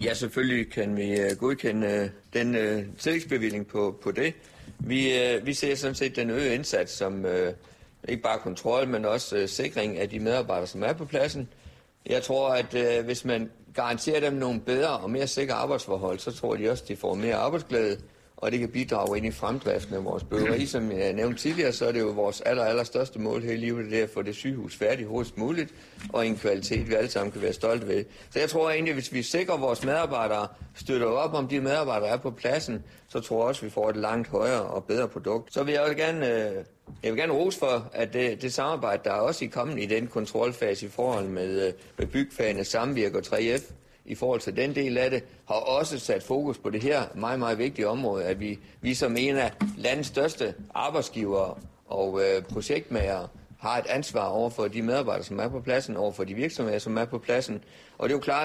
Ja, selvfølgelig kan vi godkende den tillægsbevilling på det. Vi ser sådan set den øgede indsats som ikke bare kontrol, men også sikring af de medarbejdere, som er på pladsen. Jeg tror, at hvis man garanterer dem nogle bedre og mere sikre arbejdsforhold, så tror de også, at de får mere arbejdsglæde, og det kan bidrage ind i fremdriften af vores byggeri. Som jeg nævnte tidligere, så er det jo vores allerstørste mål her i livet, det er at få det sygehus færdigt hurtigst muligt, og en kvalitet, vi alle sammen kan være stolte ved. Så jeg tror egentlig, hvis vi sikrer vores medarbejdere, støtter op om de medarbejdere, der er på pladsen, så tror jeg også, at vi får et langt højere og bedre produkt. Så vil jeg vil gerne rose for, at det samarbejde, der er også kommet i den kontrolfase i forhold med bygfagene, Samvirke og 3F, i forhold til den del af det, har også sat fokus på det her meget, meget vigtige område, at vi som en af landets største arbejdsgivere og projektmagere har et ansvar over for de medarbejdere, som er på pladsen, over for de virksomheder, som er på pladsen. Og det er jo klart,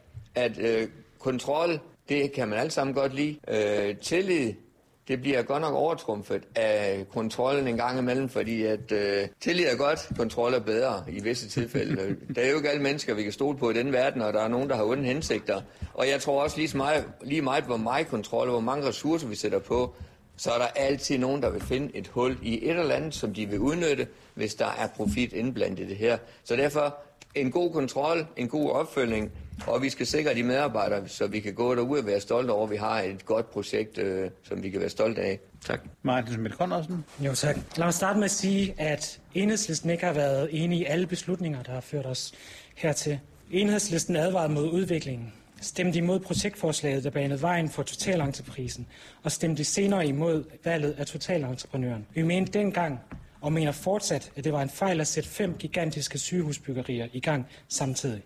at kontrol, det kan man alle sammen godt lide. Tillid, det bliver godt nok overtrumfet af kontrollen en gang imellem, fordi at tillid er godt, kontrol er bedre i visse tilfælde. Der er jo ikke alle mennesker, vi kan stole på i den verden, og der er nogen, der har onde hensigter. Og jeg tror også lige meget, hvor meget kontrol og hvor mange ressourcer vi sætter på, så er der altid nogen, der vil finde et hul i et eller andet, som de vil udnytte, hvis der er profit indblandet i det her. Så derfor en god kontrol, en god opfølgning, og vi skal sikre de medarbejdere, så vi kan gå derude og være stolte over, at vi har et godt projekt, som vi kan være stolte af. Tak. Martin Schmidt-Conradsen. Jo, tak. Lad mig starte med at sige, at Enhedslisten ikke har været enige i alle beslutninger, der har ført os hertil. Enhedslisten advarede mod udviklingen, stemte imod projektforslaget, der banede vejen for totalentreprenøren, og stemte senere imod valget af totalentreprenøren. Vi mente dengang, og mener fortsat, at det var en fejl at sætte 5 gigantiske sygehusbyggerier i gang samtidig.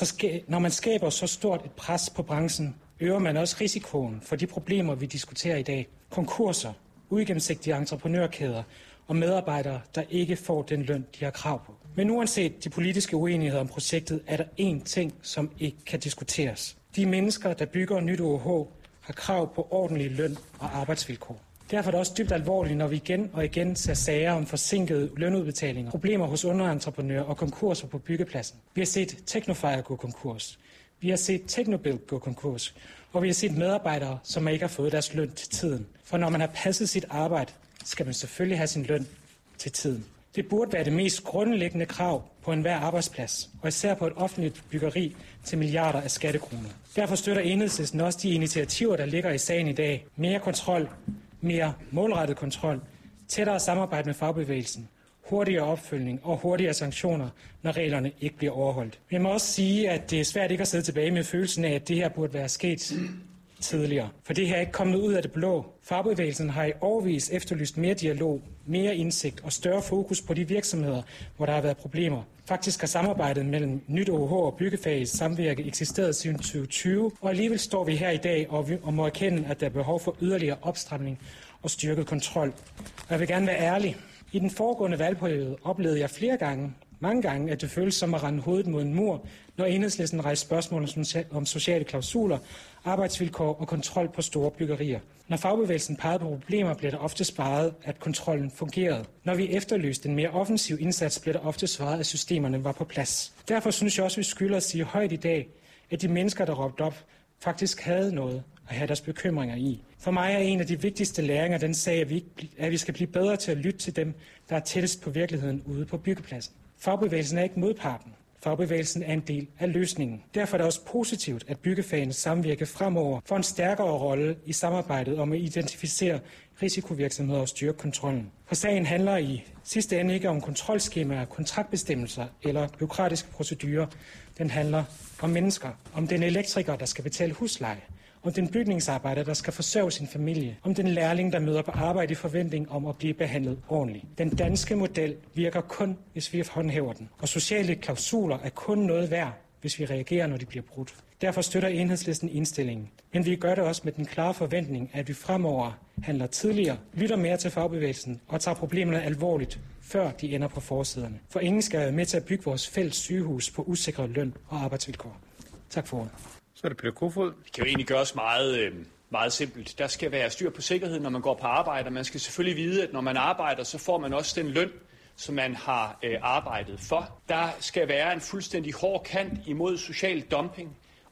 Når man skaber så stort et pres på branchen, øger man også risikoen for de problemer, vi diskuterer i dag. Konkurser, uigennemsigtige entreprenørkæder og medarbejdere, der ikke får den løn, de har krav på. Men uanset de politiske uenigheder om projektet, er der én ting, som ikke kan diskuteres. De mennesker, der bygger nyt OH, har krav på ordentlig løn og arbejdsvilkår. Derfor er det også dybt alvorligt, når vi igen og igen ser sager om forsinkede lønudbetalinger, problemer hos underentreprenører og konkurser på byggepladsen. Vi har set Technofire gå konkurs. Vi har set Technobuild gå konkurs. Og vi har set medarbejdere, som ikke har fået deres løn til tiden. For når man har passet sit arbejde, skal man selvfølgelig have sin løn til tiden. Det burde være det mest grundlæggende krav på enhver arbejdsplads, og især på et offentligt byggeri til milliarder af skattekroner. Derfor støtter Enhedslisten også de initiativer, der ligger i sagen i dag. Mere kontrol, mere målrettet kontrol, tættere samarbejde med fagbevægelsen, hurtigere opfølgning og hurtigere sanktioner, når reglerne ikke bliver overholdt. Jeg må også sige, at det er svært ikke at sidde tilbage med følelsen af, at det her burde være sket tidligere. For det her er ikke kommet ud af det blå. Fagbevægelsen har i årevis efterlyst mere dialog, mere indsigt og større fokus på de virksomheder, hvor der har været problemer. Faktisk har samarbejdet mellem Nyt OH og Byggefagets Samvirke eksisteret siden 2020, og alligevel står vi her i dag og må erkende, at der er behov for yderligere opstramning og styrket kontrol. Og jeg vil gerne være ærlig. I den foregående valgperiode oplevede jeg mange gange, at det føles som at rende hovedet mod en mur, når Enhedslisten rejste spørgsmål om sociale klausuler, arbejdsvilkår og kontrol på store byggerier. Når fagbevægelsen pegede på problemer, blev der ofte svaret, at kontrollen fungerede. Når vi efterlyste en mere offensiv indsats, blev der ofte svaret, at systemerne var på plads. Derfor synes jeg også, vi skylder at sige højt i dag, at de mennesker, der råbte op, faktisk havde noget at have deres bekymringer i. For mig er en af de vigtigste læringer af den sag, at vi skal blive bedre til at lytte til dem, der er tættest på virkeligheden ude på byggepladsen. Fagbevægelsen er ikke modparten. Fagbevægelsen er en del af løsningen. Derfor er det også positivt, at byggefagenes Samvirke fremover får en stærkere rolle i samarbejdet om at identificere risikovirksomheder og styrke kontrollen. For sagen handler i sidste ende ikke om kontrolskemaer, kontraktbestemmelser eller bureaukratiske procedurer. Den handler om mennesker, om den elektriker, der skal betale husleje, om den bygningsarbejder, der skal forsørge sin familie, om den lærling, der møder på arbejde i forventning om at blive behandlet ordentligt. Den danske model virker kun, hvis vi håndhæver den, og sociale klausuler er kun noget værd, hvis vi reagerer, når de bliver brudt. Derfor støtter Enhedslisten indstillingen. Men vi gør det også med den klare forventning, at vi fremover handler tidligere, lytter mere til fagbevægelsen og tager problemerne alvorligt, før de ender på forsiderne. For ingen skal være med til at bygge vores fælles sygehus på usikre løn og arbejdsvilkår. Tak for ordet. Så er det Peter Kofod. Det kan jo egentlig gøres meget simpelt. Der skal være styr på sikkerheden, når man går på arbejde. Man skal selvfølgelig vide, at når man arbejder, så får man også den løn, som man har arbejdet for. Der skal være en fuldstændig hård kant imod social dumping.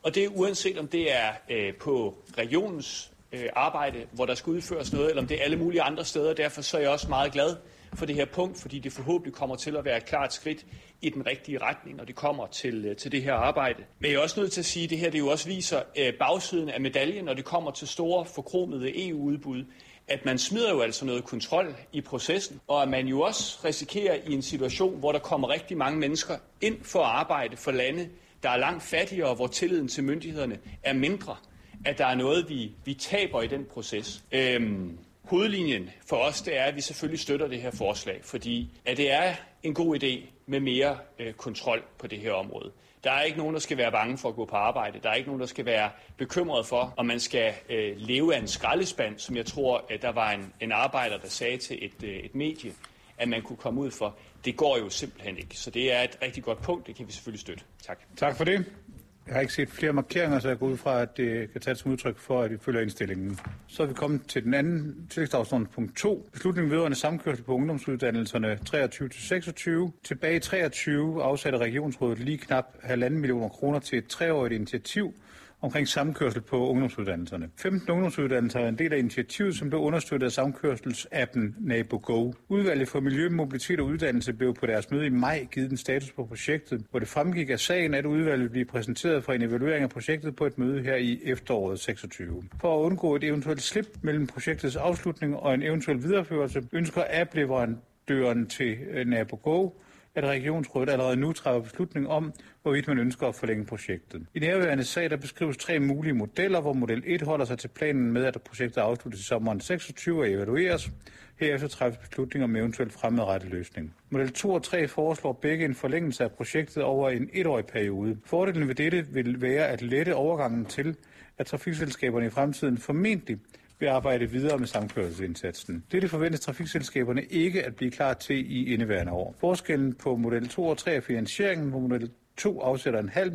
Og det er uanset om det er på regionens arbejde, hvor der skal udføres noget, eller om det er alle mulige andre steder. Derfor så er jeg også meget glad for det her punkt, fordi det forhåbentlig kommer til at være et klart skridt i den rigtige retning, når det kommer til det her arbejde. Men jeg er også nødt til at sige, at det her det jo også viser bagsiden af medaljen, når det kommer til store forkromede EU-udbud, at man smider jo altså noget kontrol i processen, og at man jo også risikerer i en situation, hvor der kommer rigtig mange mennesker ind for at arbejde for lande, der er langt fattigere, hvor tilliden til myndighederne er mindre, at der er noget, vi taber i den proces. Hovedlinjen for os, det er, at vi selvfølgelig støtter det her forslag, fordi at det er en god idé med mere kontrol på det her område. Der er ikke nogen, der skal være bange for at gå på arbejde. Der er ikke nogen, der skal være bekymret for, om man skal leve af en skraldespand, som jeg tror, at der var en arbejder, der sagde til et medie, at man kunne komme ud for. Det går jo simpelthen ikke. Så det er et rigtig godt punkt. Det kan vi selvfølgelig støtte. Tak. Tak for det. Jeg har ikke set flere markeringer, så jeg går ud fra, at det kan tages som udtryk for, at vi følger indstillingen. Så er vi kommet til den anden tillægsdagsorden, punkt 2. Beslutningen vedrørende samkørsel på ungdomsuddannelserne 23-26. Tilbage i 23 afsatte Regionsrådet lige knap 1,5 millioner kroner til et 3-årigt initiativ omkring samkørsel på ungdomsuddannelserne. 15 ungdomsuddannelser er en del af initiativet, som blev understøttet af samkørselsappen NaboGo. Udvalget for Miljø, Mobilitet og Uddannelse blev på deres møde i maj givet en status på projektet, hvor det fremgik af sagen, at udvalget blev præsenteret for en evaluering af projektet på et møde her i efteråret 26. For at undgå et eventuelt slip mellem projektets afslutning og en eventuel videreførelse, ønsker app-leverandøren til NaboGo, at Regionsrådet allerede nu træffer beslutning om, hvorvidt man ønsker at forlænge projektet. I nærværende sag der beskrives 3 mulige modeller, hvor model 1 holder sig til planen med, at projektet afsluttes i sommeren 26 og evalueres. Herefter træffes beslutning om eventuelt fremadrettet løsning. Model 2 og 3 foreslår begge en forlængelse af projektet over en 1-årig periode. Fordelen ved dette vil være at lette overgangen til, at trafikselskaberne i fremtiden formentlig vil arbejde videre med samkørselsindsatsen. Dette forventes trafikselskaberne ikke at blive klar til i indeværende år. Forskellen på model 2 og 3 er finansieringen, hvor model 2 afsætter 0,5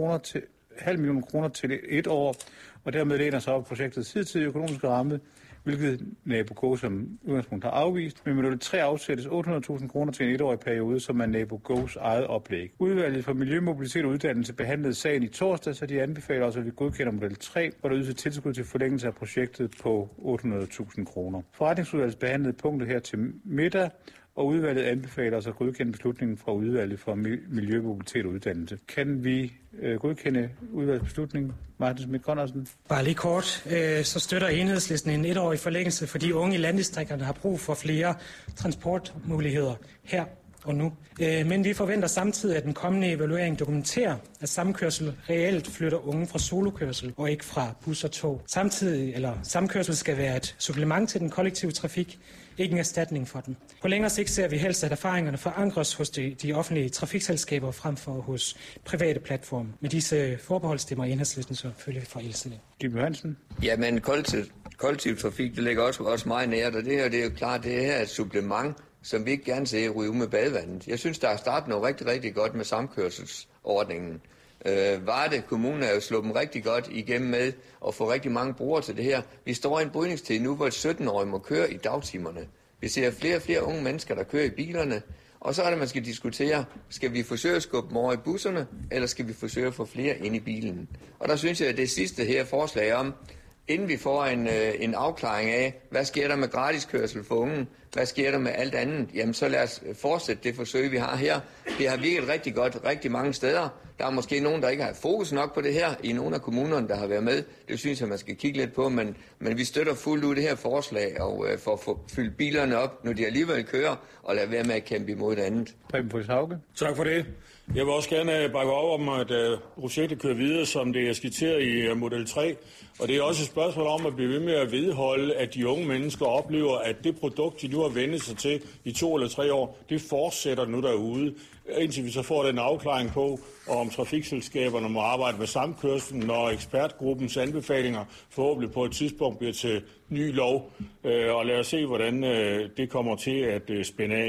millioner kroner til 1 år, og dermed læner sig op projektets hidtidige økonomiske ramme, hvilket NaboGo som udgangspunkt har afvist. Men model 3 afsættes 800.000 kroner til en 1-årig periode, som er NaboGos eget oplæg. Udvalget for Miljø, Mobilitet og Uddannelse behandlede sagen i torsdag, så de anbefaler også, at vi godkender model 3, hvor der ydes et tilskud til forlængelse af projektet på 800.000 kroner. Forretningsudvalget behandlede punktet her til middag, og udvalget anbefaler os at godkende beslutningen fra udvalget for Miljø, Mobilitet og Uddannelse. Kan vi godkende udvalgets beslutning? Martin Schmidt-Conradsen? Bare lige kort, så støtter Enhedslisten en 1-årig forlængelse, fordi unge i landdistrikterne har brug for flere transportmuligheder her og nu. Men vi forventer samtidig, at den kommende evaluering dokumenterer, at samkørsel reelt flytter unge fra solokørsel og ikke fra bus og tog. Samkørsel skal være et supplement til den kollektive trafik, ikke en erstatning for den. På længere sigt ser vi helst, at erfaringerne forankres hos de offentlige trafikselskaber frem for hos private platforme. Med disse forbehold stemmer Enhedslisten selvfølgelig for indstillingen. Kim Johansen? Ja, men kollektiv trafik, det ligger også meget nært, og det er jo klart, det her er et supplement, som vi ikke gerne ser ryge ud med badevandet. Jeg synes, der er startet noget rigtig, rigtig godt med samkørselsordningen. Varde Kommune er jo sluppet rigtig godt igennem med at få rigtig mange brugere til det her. Vi står i en brydningstid nu, hvor et 17-årig må køre i dagtimerne. Vi ser flere og flere unge mennesker, der kører i bilerne, og så er det, man skal diskutere, skal vi forsøge at skubbe dem over i busserne, eller skal vi forsøge at få flere ind i bilen? Og der synes jeg, at det sidste her forslag om, inden vi får en afklaring af, hvad sker der med gratiskørsel for unge, hvad sker der med alt andet, jamen så lad os fortsætte det forsøg, vi har her. Det har virket rigtig godt rigtig mange steder. Der er måske nogen, der ikke har fokus nok på det her i nogle af kommunerne, der har været med. Det synes jeg, man skal kigge lidt på, men vi støtter fuldt ud det her forslag og for at få fyldt bilerne op, når de alligevel kører, og lade være med at kæmpe imod det andet. Preben Friis-Hauge. Tak for det. Jeg vil også gerne bakke op om, at projektet kører videre, som det er skitseret i model 3. Og det er også et spørgsmål om at blive ved med at vedholde, at de unge mennesker oplever, at det produkt, de nu har vendt sig til i 2 eller 3 år, det fortsætter nu derude, indtil vi så får den afklaring på, om trafikselskaberne må arbejde med samkørslen, når ekspertgruppens anbefalinger forhåbentlig på et tidspunkt bliver til ny lov. Og lad os se, hvordan det kommer til at spænde af.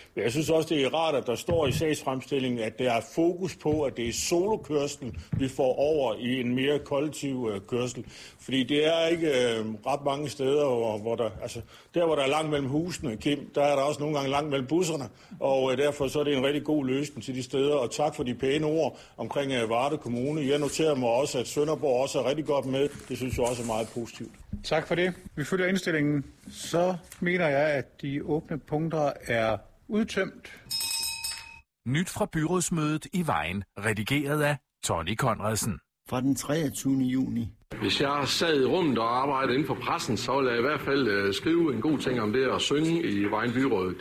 Jeg synes også, det er rart, at der står i sagsfremstillingen, at der er fokus på, at det er solokørsel, vi får over i en mere kollektiv kørsel. Fordi det er ikke ret mange steder, hvor der, altså der hvor der er langt mellem husene, Kim, der er der også nogle gange langt mellem busserne, og derfor så er det en rigtig god løsning til de steder. Og tak for de pæne ord omkring Varde Kommune. Jeg noterer mig også, at Sønderborg også er rigtig godt med. Det synes jeg også er meget positivt. Tak for det. Vi følger indstillingen. Så mener jeg, at de åbne punkter er udtømt. Nyt fra byrådsmødet i Vejen, redigeret af Tony Conradsen. Fra den 23. juni. Hvis jeg sad i rummet og arbejdede inden for pressen, så ville jeg i hvert fald skrive en god ting om det at synge i Vejen Byråd.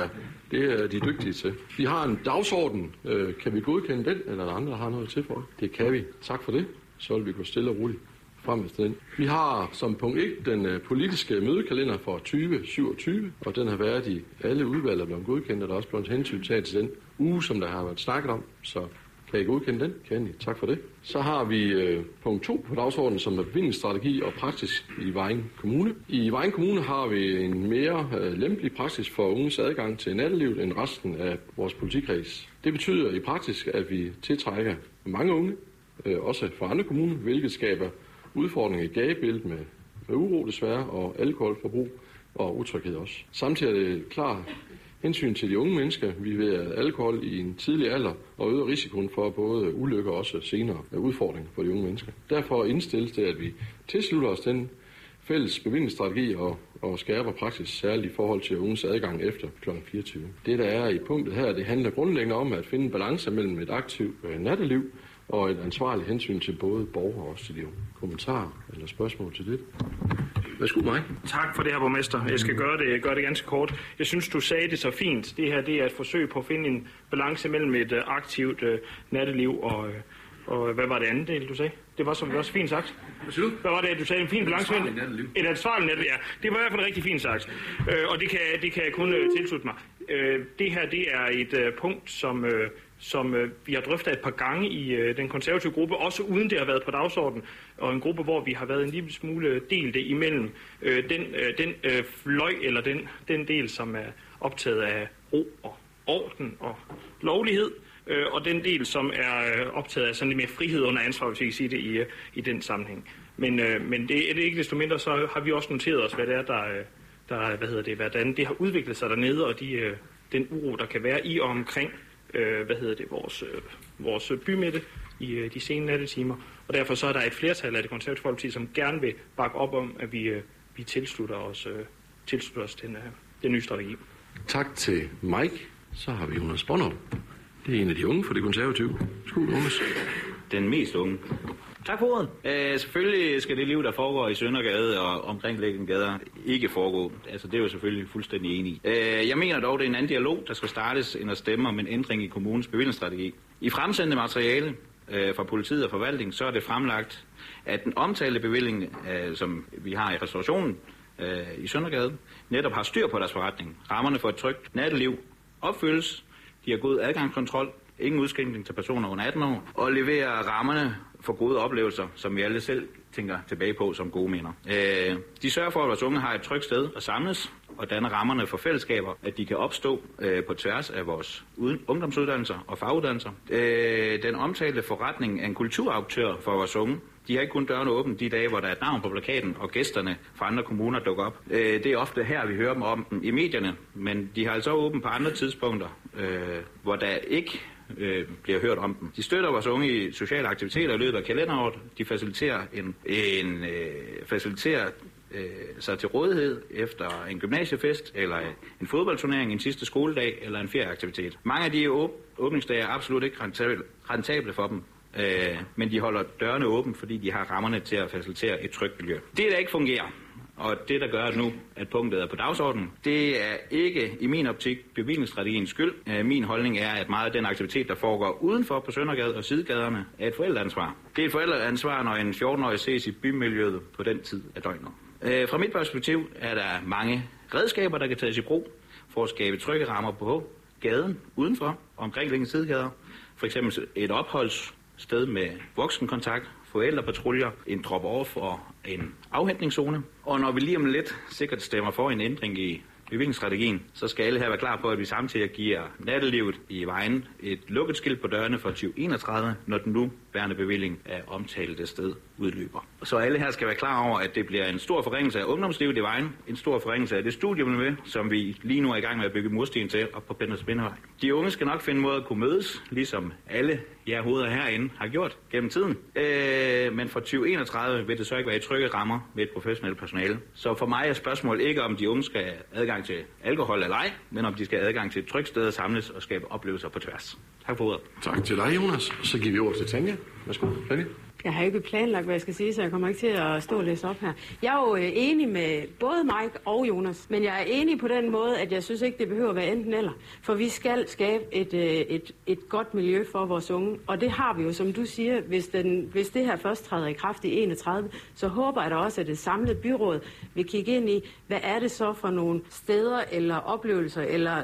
Det er de dygtige til. Vi har en dagsorden. Kan vi godkende den, eller der andre, der har noget til for? Det kan vi. Tak for det. Så vil vi gå stille og roligt frem efter den. Vi har som punkt 1 den politiske mødekalender for 2027, og den har været i alle udvalg, der er blevet godkendt, og der er også blevet hensyn taget til den uge, som der har været snakket om. Så kan I godkende den? Kan I? Tak for det. Så har vi punkt 2 på dagsordenen, som er bevillingsstrategi og praksis i Vejen Kommune. I Vejen Kommune har vi en mere lempelig praksis for unges adgang til nattelivet end resten af vores politikreds. Det betyder i praksis, at vi tiltrækker mange unge, også fra andre kommuner, hvilket skaber udfordringer i gadebilledet med uro desværre, og alkoholforbrug og utryghed også. Samtidig er det klart hensyn til de unge mennesker. Vi ved, at alkohol i en tidlig alder og øger risikoen for både ulykker og også senere udfordringer for de unge mennesker. Derfor indstilles det, at vi tilslutter os den fælles bevillingsstrategi og skærper praksis, særligt i forhold til unges adgang efter kl. 24. Det, der er i punktet her, det handler grundlæggende om at finde en balance mellem et aktivt natteliv og et ansvarligt hensyn til både borgere og også til de unge. Kommentarer eller spørgsmål til det? Værsgo, Mike. Tak for det her, borgmester. Jeg skal gøre det ganske kort. Jeg synes, du sagde det så fint. Det her det er et forsøg på at finde en balance mellem et aktivt natteliv og hvad var det andet del, du sagde? Det var også fint sagt. Hvad var det, du sagde? En fin balance mellem et ansvarligt natteliv. Ja, det var i hvert fald rigtig fint sagt. Og det kan jeg kun tilslutte mig. Det her det er et punkt, som vi har drøftet et par gange i den konservative gruppe, også uden det har været på dagsordenen, og en gruppe, hvor vi har været en lille smule delt imellem den fløj, eller den del, som er optaget af ro og orden og lovlighed, og den del, som er optaget af sådan lidt mere frihed under ansvar, hvis jeg kan sige det i den sammenhæng. Men det er det ikke desto mindre, så har vi også noteret os, hvad det er, hvordan det har udviklet sig dernede, og den uro, der kan være i og omkring vores bymidte i de sene nattetimer. Og derfor så er der et flertal af det konservative folkeparti, som gerne vil bakke op om, at vi tilslutter os den nye strategi. Tak til Mike. Så har vi Jonas Bonner. Det er en af de unge for det konservative. Skål, Jonas. Den mest unge. Tak for ordet. Selvfølgelig skal det liv, der foregår i Søndergade og omkringliggende gader, ikke foregå. Altså, det er jo selvfølgelig fuldstændig enig i. Jeg mener dog, det er en anden dialog, der skal startes end at stemme om en ændring i kommunens bevillingsstrategi. I fremsendte materiale fra politiet og forvaltning, så er det fremlagt, at den omtalte bevilling, som vi har i restaurationen i Søndergade, netop har styr på deres forretning. Rammerne for et trygt natteliv opfyldes. De har god adgangskontrol, ingen udskænkning til personer under 18 år, og leverer rammerne for gode oplevelser, som vi alle selv tænker tilbage på som gode minder. De sørger for, at vores unge har et trygt sted at samles, og danne rammerne for fællesskaber, at de kan opstå på tværs af vores ungdomsuddannelser og faguddannelser. Den omtalte forretning er en kulturaktør for vores unge. De har ikke kun dørene åbne de dage, hvor der er et navn på plakaten, og gæsterne fra andre kommuner dukker op. Det er ofte her, vi hører dem om dem i medierne, men de har altså åbent på andre tidspunkter, hvor der ikke bliver hørt om dem. De støtter vores unge i sociale aktiviteter i løbet af kalenderåret. De faciliterer sig til rådighed efter en gymnasiefest, eller en fodboldturnering, en sidste skoledag, eller en ferieaktivitet. Mange af de åbningsdage er absolut ikke rentable for dem, men de holder dørene åbne, fordi de har rammerne til at facilitere et trygt miljø. Det, der ikke fungerer, og det, der gør nu, at punktet er på dagsordenen, det er ikke i min optik bevillingsstrategiens skyld. Min holdning er, at meget af den aktivitet, der foregår udenfor på Søndergade og sidegaderne, er et forældreansvar. Det er et forældreansvar, når en 14-årig ses i bymiljøet på den tid af døgnet. Fra mit perspektiv er der mange redskaber, der kan tages i brug for at skabe trygge rammer på gaden udenfor og omkringliggende sidegader. For eksempel et opholdssted med voksenkontakt, forældrepatruljer, en drop-off og en afhentningszone. Og når vi lige om lidt sikkert stemmer for en ændring i bevillingsstrategien, så skal alle her være klar på, at vi samtidig giver nattelivet i Vejen et lukket skilt på dørene for 2031, når den nuværende bevilling af omtalte sted udløber. Så alle her skal være klar over, at det bliver en stor forringelse af ungdomslivet i Vejen, en stor forringelse af det studiemiljø, som vi lige nu er i gang med at bygge mursten til op på Pendlers Bindevej. De unge skal nok finde en måde at kunne mødes, ligesom alle jer hoveder herinde har gjort gennem tiden. Men for 2031 vil det så ikke være i trygge rammer med et professionelt personale. Så for mig er spørgsmålet ikke, om de unge skal have adgang til alkohol eller ej, men om de skal have adgang til et trygt sted at samles og skabe oplevelser på tværs. Tak for ordet. Tak til dig, Jonas. Så giver vi ord til Tanja. Værsgo, Tanja. Jeg har ikke planlagt, hvad jeg skal sige, så jeg kommer ikke til at stå og læse op her. Jeg er jo enig med både Mike og Jonas, men jeg er enig på den måde, at jeg synes ikke, det behøver at være enten eller. For vi skal skabe et godt miljø for vores unge, og det har vi jo, som du siger, hvis det her først træder i kraft i 31, så håber jeg da også, at det samlede byråd vil kigge ind i, hvad er det så for nogle steder eller oplevelser eller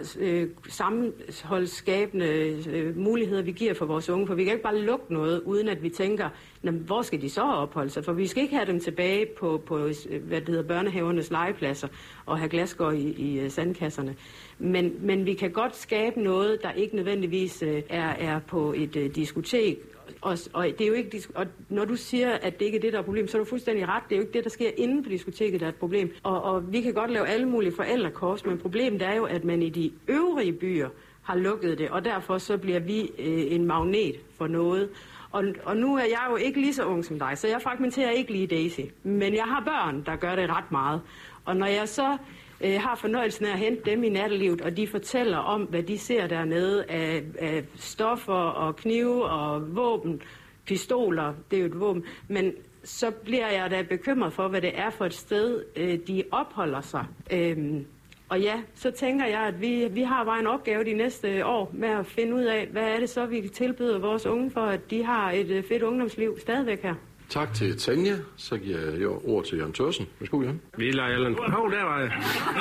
sammenholdsskabende muligheder, vi giver for vores unge. For vi kan ikke bare lukke noget, uden at vi tænker, hvor skal de så opholde sig? For vi skal ikke have dem tilbage på børnehavernes legepladser og have glasgård i sandkasserne. Men vi kan godt skabe noget, der ikke nødvendigvis er på et diskotek. Og det er jo ikke, og når du siger, at det ikke er det, der er problem, så er du fuldstændig ret. Det er jo ikke det, der sker inde på diskoteket, der er et problem. Og vi kan godt lave alle mulige forældrekors, men problemet er jo, at man i de øvrige byer har lukket det, og derfor så bliver vi en magnet for noget. Og nu er jeg jo ikke lige så ung som dig, så jeg fragmenterer ikke lige Daisy. Men jeg har børn, der gør det ret meget. Og når jeg så har fornøjelsen af at hente dem i nattelivet, og de fortæller om, hvad de ser dernede af stoffer og knive og våben, pistoler, det er jo et våben, men så bliver jeg da bekymret for, hvad det er for et sted, de opholder sig. Og ja, så tænker jeg, at vi har bare en opgave de næste år med at finde ud af, hvad er det så, vi kan tilbyde vores unge for, at de har et fedt ungdomsliv stadigvæk her. Tak til Tanja. Så giver jeg ord til Jørgen Thorsen. Værsgo, Jørgen. Vi lader Allan. Der var jeg.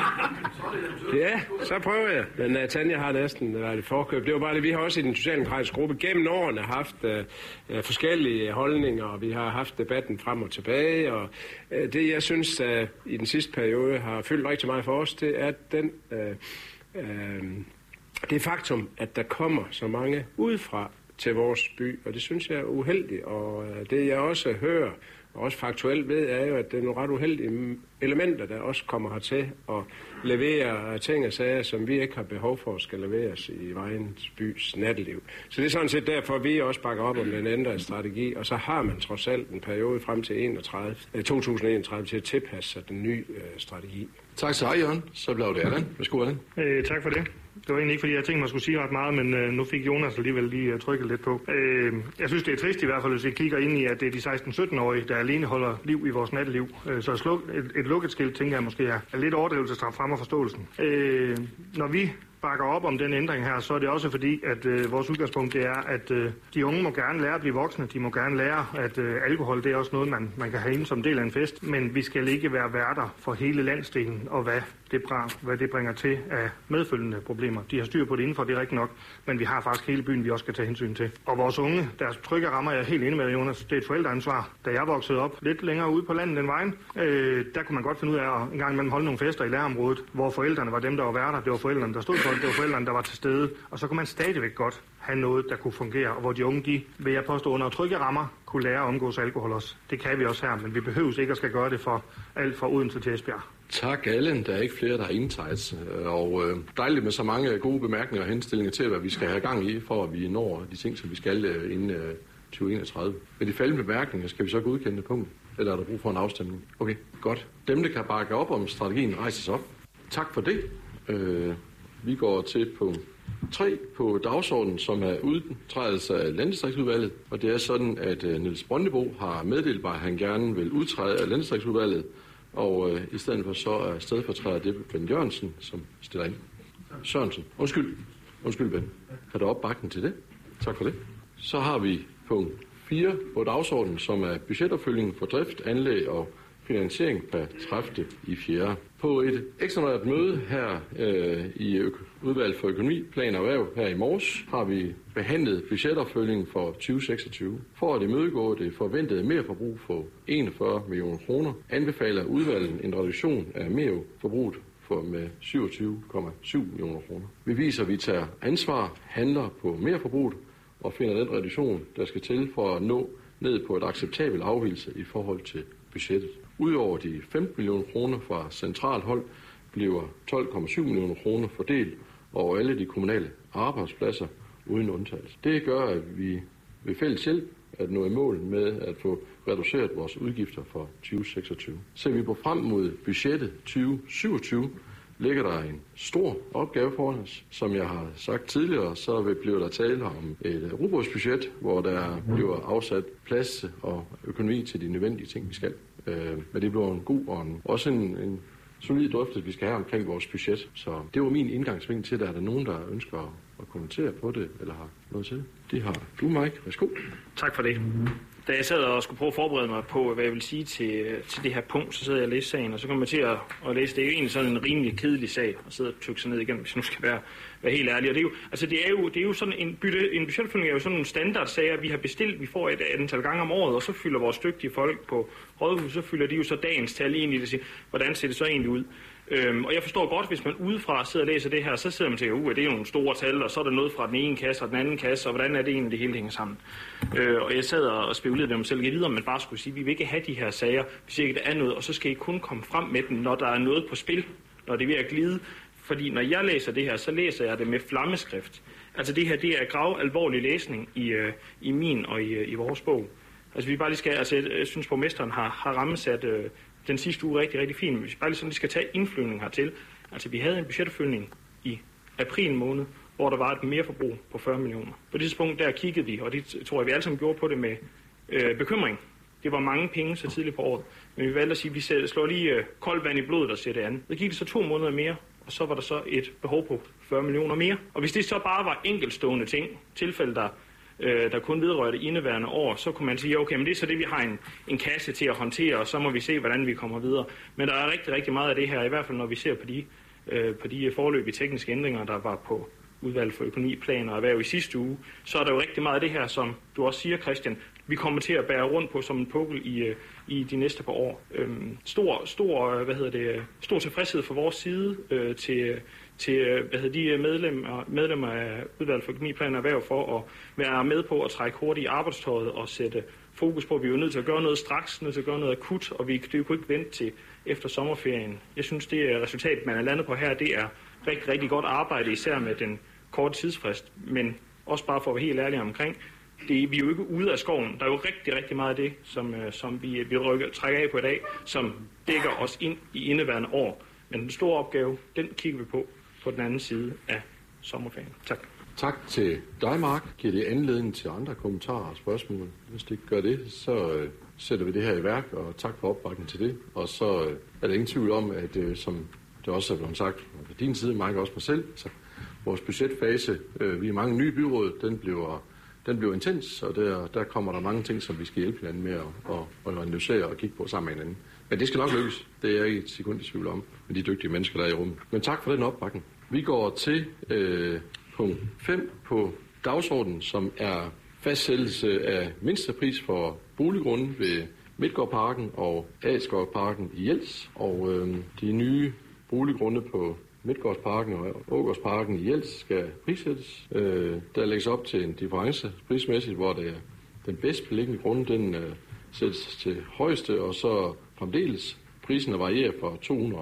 Ja, så prøver jeg. Men Tanja har næsten været et forkøb. Det var bare det, vi har også i den socialdemokratiske gruppe gennem årene haft forskellige holdninger, og vi har haft debatten frem og tilbage. Og det, jeg synes, i den sidste periode har fyldt rigtig meget for os, det er det faktum, at der kommer så mange udefra til vores by, og det synes jeg er uheldigt, og det jeg også hører, og også faktuelt ved, er jo, at det er nogle ret uheldige elementer, der også kommer hertil og levere ting og sager, som vi ikke har behov for, skal leveres i Vejens bys natteliv. Så det er sådan set derfor, vi også bakker op om den ændrede strategi, og så har man trods alt en periode frem til 2031 til at tilpasse sig den nye strategi. Tak til dig, Jørgen. Så blev det Allan. Værsgo, Allan. Tak for det. Det var egentlig ikke, fordi jeg tænkte, man skulle sige ret meget, men nu fik Jonas alligevel lige trykket lidt på. Jeg synes, det er trist i hvert fald, hvis vi kigger ind i, at det er de 16-17-årige, der alene holder liv i vores natteliv. Så et lukket skilt, tænker jeg måske er lidt overdrivelsesstraf frem af forståelsen. Når vi bakker op om den ændring her, så er det også fordi, at vores udgangspunkt det er, at de unge må gerne lære at blive voksne. De må gerne lære, at alkohol det er også noget, man kan have inde som del af en fest. Men vi skal ikke være værter for hele landsdelen og hvad det bringer til af medfølgende problemer. De har styr på det indenfor, det er rigtigt nok, men vi har faktisk hele byen, vi også skal tage hensyn til. Og vores unge, deres trygge rammer, jeg er helt enig med Jonas, det er et forældreansvar. Da jeg voksede op lidt længere ude på landet end Vejen, der kunne man godt finde ud af at en gang imellem holde nogle fester i lærerområdet, hvor forældrene var dem, der var værter, det var forældrene, der stod for det, det var forældrene, der var til stede, og så kunne man stadigvæk godt have noget, der kunne fungere, og hvor de unge, de, vil jeg påstå, under trygge rammer, kunne lære at omgås alkohol også. Det kan vi også her, men vi behøver ikke at skal gøre det for alt fra Odense til Esbjerg. Tak, Allan. Der er ikke flere, der har indtaget. Og dejligt med så mange gode bemærkninger og henstillinger til, hvad vi skal have gang i, for at vi når de ting, som vi skal inden 2031. Med de faldende bemærkninger skal vi så godkende punkten, eller er der brug for en afstemning? Okay, godt. Dem, der kan bakke op om strategien, rejses op. Tak for det. Vi går til punkt 3 på dagsordenen, som er udtrædelse af Landdistriktsudvalget. Og det er sådan, at Niels Brøndebo har meddelt mig, at han gerne vil udtræde af Landdistriktsudvalget. Og i stedet for så er stedfortræder det Ben Jørgensen, som stiller ind. Sørensen. Undskyld Ben. Har du opbakning til det? Tak for det. Så har vi punkt 4 på dagsordenen, som er budgetopfølgning for drift, anlæg og finansiering per 30.4. På et ekstraordinært møde her i udvalget for økonomi, plan og erhverv her i morges, har vi behandlet budgetopfølgningen for 2026. For at imødegå det forventede merforbrug for 41 millioner kroner, anbefaler udvalget en reduktion af merforbruget for med 27,7 millioner kroner. Vi viser, at vi tager ansvar, handler på merforbruget og finder den reduktion, der skal til for at nå ned på et acceptabelt afvigelse i forhold til budgettet. Udover de 15 millioner kroner fra centralt hold bliver 12,7 millioner kroner fordelt over alle de kommunale arbejdspladser uden undtagelse. Det gør, at vi ved fælles hjælp at nå i mål med at få reduceret vores udgifter for 2026. Ser vi på frem mod budgettet 2027, ligger der en stor opgave foran os. Som jeg har sagt tidligere, så bliver der tale om et rugbrødsbudget, hvor der bliver afsat plads og økonomi til de nødvendige ting, vi skal. Men det bliver en god og også en solid drøftelse, vi skal have omkring vores budget. Så det var min indgangsvinkel til det. Er der nogen, der ønsker at kommentere på det, eller har noget til det? Det har du, Mike. Værsgo. Tak for det. Da jeg sad og skulle prøve at forberede mig på, hvad jeg vil sige til det her punkt, så sad jeg og læste sagen, og så kom jeg til at læse. Det er jo egentlig sådan en rimelig kedelig sag, at sidde og tykke sig ned igen, hvis jeg nu skal være helt ærlig. Og det er jo sådan en budgetforfølgning er jo sådan nogle standardsager, vi har bestilt. Vi får et antal gange om året, og så fylder vores dygtige folk på rådhuset, så fylder de jo så dagens tal ind i det, hvordan ser det så egentlig ud. Og jeg forstår godt, hvis man udefra sidder og læser det her, så sidder man og tænker, det er nogle store tal, og så er der noget fra den ene kasse og den anden kasse, og hvordan er det egentlig, det hele hænger sammen. Og jeg sad og spekulerede med mig selv, jeg videre, om man bare skulle sige, vi vil ikke have de her sager, hvis ikke der er noget, og så skal I kun komme frem med dem, når der er noget på spil, når det er ved at glide. Fordi når jeg læser det her, så læser jeg det med flammeskrift. Altså det her, det er gravalvorlig læsning i min og i vores bog. Altså vi bare lige skal, jeg synes, borgmesteren har rammesat den sidste uge rigtig, rigtig fint. Hvis bare lige sådan, de skal tage indflyvning hertil. Altså vi havde en budgetforfølgning i april måned, hvor der var et merforbrug på 40 millioner. På det tidspunkt der kiggede vi, og det tror jeg, vi alle sammen gjorde på det med bekymring. Det var mange penge så tidligt på året. Men vi valgte at sige, at vi slår lige koldt vand i blodet og sætter det andet. Så gik det så 2 måneder mere, og så var der så et behov på 40 millioner mere. Og hvis det så bare var enkeltstående ting, tilfælde der kun vedrørte indeværende år, så kunne man sige, okay, men det er så det, vi har en kasse til at håndtere, og så må vi se, hvordan vi kommer videre. Men der er rigtig, rigtig meget af det her, i hvert fald når vi ser på de forløbige tekniske ændringer, der var på udvalg for økonomi, planer og erhverv i sidste uge, så er der jo rigtig meget af det her, som du også siger, Christian, vi kommer til at bære rundt på som en pukkel i de næste par år. Stor tilfredshed fra vores side til de medlemmer af udvalg for økonomi, planer og erhverv for at være med på at trække hurtigt i arbejdstøjet og sætte fokus på, at vi er nødt til at gøre noget straks, nødt til at gøre noget akut, og det kunne ikke vente til efter sommerferien. Jeg synes, det resultat, man er landet på her, det er rigtig, rigtig godt arbejde, især med den korte tidsfrist, men også bare for at være helt ærlige omkring, vi er jo ikke ude af skoven. Der er jo rigtig, rigtig meget af det, som vi trækker af på i dag, som dækker os ind i indeværende år. Men den store opgave, den kigger vi på den anden side af sommerferien. Tak. Tak til dig, Mark. Giver det anledning til andre kommentarer og spørgsmål? Hvis det ikke gør det, så sætter vi det her i værk, og tak for opbakningen til det. Og så er der ingen tvivl om, at som det også er blevet sagt fra din side, Mark, og også mig selv, så vores budgetfase, vi er mange nye byråd, den bliver intens, og der kommer der mange ting, som vi skal hjælpe hinanden med at analysere og kigge på sammen med hinanden. Men det skal nok lykkes. Det er jeg ikke et sekund i tvivl om, med de dygtige mennesker, der er i rummet. Men tak for den opbakning. Vi går til punkt 5 på dagsordenen, som er fastsættelse af mindstepris for boliggrunde ved Midtgårdparken og Adsgårdparken i Jels. Og de nye boliggrunde på Midtgårdsparken og Ågårdsparken i Jels skal prissættes. Der lægges op til en difference prismæssigt, hvor det er den bedst beliggende grunde, den sættes til højeste, og så fremdeles priserne varierer fra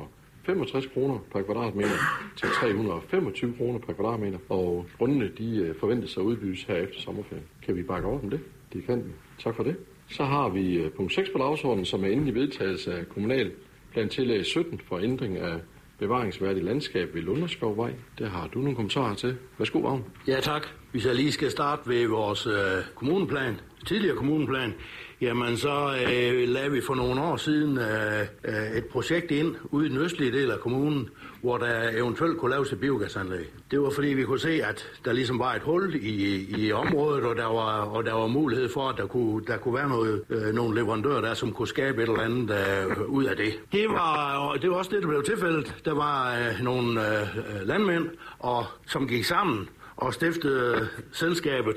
265 kroner per kvadratmeter til 325 kroner per kvadratmeter, og grundene de forventes at udbydes her efter sommerferien. Kan vi bakke over om det? Det kan vi. Tak for det. Så har vi punkt 6 på dagsordenen, som er endelig vedtagelse af kommunalplan tillæg 17 for ændring af bevaringsværdigt landskab ved Lunderskovvej. Det har du nogle kommentarer til. Værsgo, Vagn. Ja, tak. Hvis jeg lige skal starte ved vores kommuneplan, tidligere kommuneplan, jamen så lavede vi for nogle år siden et projekt ind ude i den østlige del af kommunen, hvor der eventuelt kunne laves et biogasanlæg. Det var fordi vi kunne se, at der ligesom var et hul i området, og der var mulighed for, at der kunne være nogle leverandører der, som kunne skabe et eller andet ud af det. Det var også det, der blev tilfældet. Der var nogle landmænd, som gik sammen og stiftede selskabet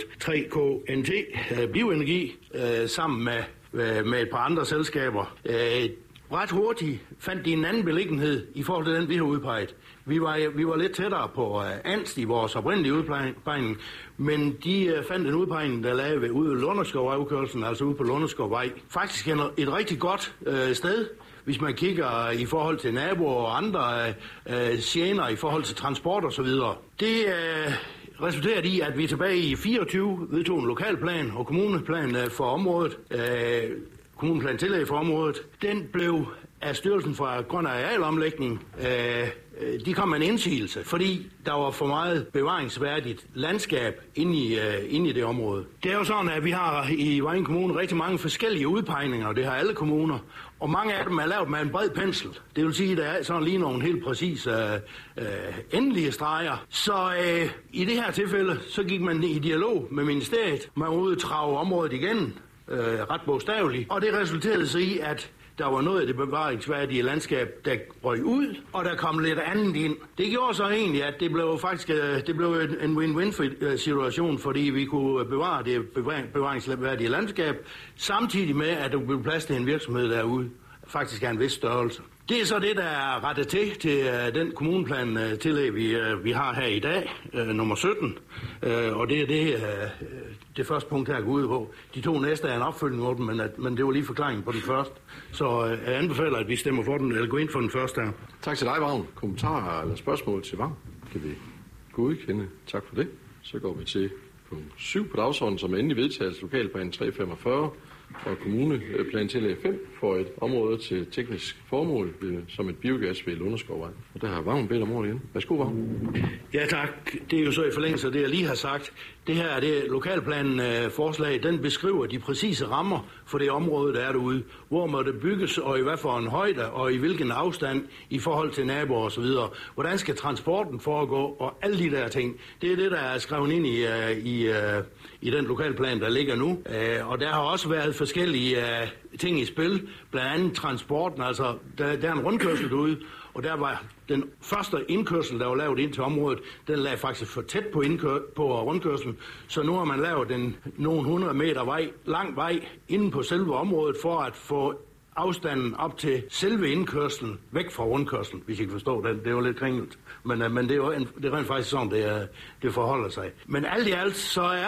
3KNT Bioenergi sammen med et par andre selskaber. ret hurtigt fandt de en anden beliggenhed i forhold til den, vi har udpeget. Vi var lidt tættere på Anst i vores oprindelige udpegning, men de fandt en udpegning, der lavede ude ved Lunderskov-afkørslen, altså ude på Lunderskovvej. Faktisk et rigtig godt sted, hvis man kigger i forhold til naboer og andre gener i forhold til transport og så videre. Det resulterede i, at vi tilbage i 24 vedtog en lokalplan og kommuneplan for området. Kommuneplan tillæg for området. Den blev af Styrelsen for Grøn Arealomlægning, de kom med en indsigelse, fordi der var for meget bevaringsværdigt landskab inde i det område. Det er jo sådan, at vi har i Vejen Kommune rigtig mange forskellige udpegninger, og det har alle kommuner, og mange af dem er lavet med en bred pensel. Det vil sige, at der er sådan lige nogle helt præcise endelige streger. Så i det her tilfælde, så gik man i dialog med ministeriet. Man var ude at trage området igen, ret bogstaveligt, og det resulterede sig i, at der var noget af det bevaringsværdige landskab, der røg ud, og der kom lidt andet ind. Det gjorde så egentlig, at det blev en win-win-situation, fordi vi kunne bevare det bevaringsværdige landskab, samtidig med, at der blev plads til en virksomhed derude, faktisk er en vis størrelse. Det er så det, der er rettet til den kommuneplan tillæg, vi har her i dag, nummer 17. Og det er det første punkt her går ud på. De to næste er en opfølgning af den, men det var lige forklaringen på den første. Så jeg anbefaler, at vi stemmer for den, eller går ind for den første her. Tak til dig, Vagn. Kommentarer eller spørgsmål til Vagn? Kan vi godkende? Tak for det. Så går vi til punkt 7 på dagsordenen, som er endelig vedtagelse lokalplan 345. Og kommuneplan tillæg 5 for et område til teknisk formål som et biogas ved Lunderskovvej. Og der har Vagn bedt om ordet igen. Værsgo, Vagn. Ja, tak. Det er jo så i forlængelse af det, jeg lige har sagt. Det her er det lokalplanen forslag. Den beskriver de præcise rammer for det område, der er derude. Hvor må det bygges, og i hvad for en højde, og i hvilken afstand i forhold til naboer osv. Hvordan skal transporten foregå, og alle de der ting. Det er det, der er skrevet ind i den lokalplan, der ligger nu. Og der har også været forskellige ting i spil, blandt andet transporten. Altså, der er en rundkørsel derude, og der var den første indkørsel, der var lavet ind til området, den lagde faktisk for tæt på rundkørslen, så nu har man lavet nogle 100 meter lang vej inde på selve området, for at få afstanden op til selve indkørslen væk fra rundkørslen, hvis I kan forstå det. Det var lidt kringlet, men det er rent faktisk sådan, det forholder sig. Men alt i alt,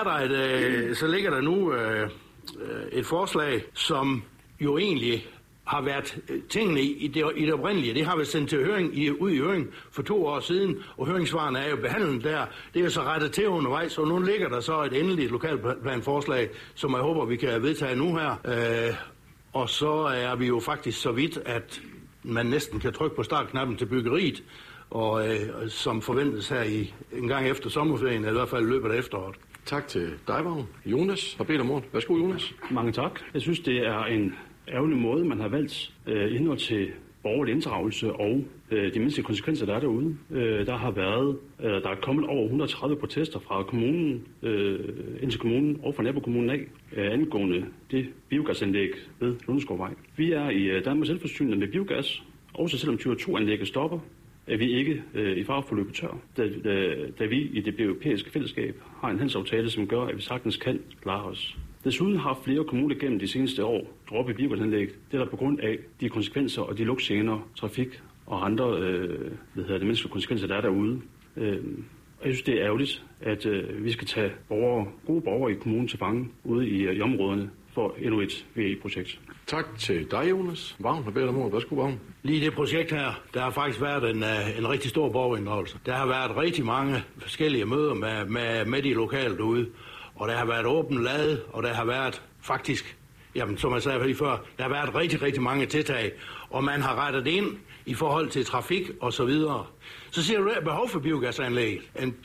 så ligger der nu et forslag, som jo egentlig har været tingene i det oprindelige. Det har været sendt til ud i høring for 2 år siden, og høringssvarene er jo behandlet der. Det er jo så rettet til undervejs, og nu ligger der så et endeligt lokalplanforslag, som jeg håber, vi kan vedtage nu her. Og så er vi jo faktisk så vidt, at man næsten kan trykke på startknappen til byggeriet, og som forventes her en gang efter sommerferien, eller i hvert fald i løbet af efteråret. Tak til dig, Vagn. Jonas har bedt om ordet. Værsgo, Jonas. Mange tak. Jeg synes, det er en ærgerlig måde, man har valgt indhold til borgerlig inddragelse og de menneskelige konsekvenser, der er derude. Der er kommet over 130 protester fra kommunen, ind til kommunen og fra nabokommunen af, angående det biogasanlæg ved Lunderskovvej. Vi er i Danmarks Selvforsyning med biogas, også selvom 22-anlægget stopper, er vi ikke i fare for at løbe tør, da vi i det europæiske fællesskab har en handelsaftale, som gør, at vi sagtens kan klare os. Desuden har flere kommuner gennem de seneste år droppet biogasanlæg. Det er der på grund af de konsekvenser og de lugtgener, trafik og andre menneskelige konsekvenser, der er derude. Og jeg synes, det er ærgerligt, at vi skal tage gode borgere i kommunen til fange ude i områderne for endnu et VE-projekt. Tak til dig, Jonas. Vagn har bedt om ordet. Værsgo, Vagn. Lige det projekt her, der har faktisk været en rigtig stor borgerinddragelse. Der har været rigtig mange forskellige møder med de lokale derude. Og der har været åben lade, og der har været faktisk, som jeg sagde lige før, der har været rigtig, rigtig mange tiltag. Og man har rettet ind i forhold til trafik og så videre. Så siger du, at behov for biogasanlæg.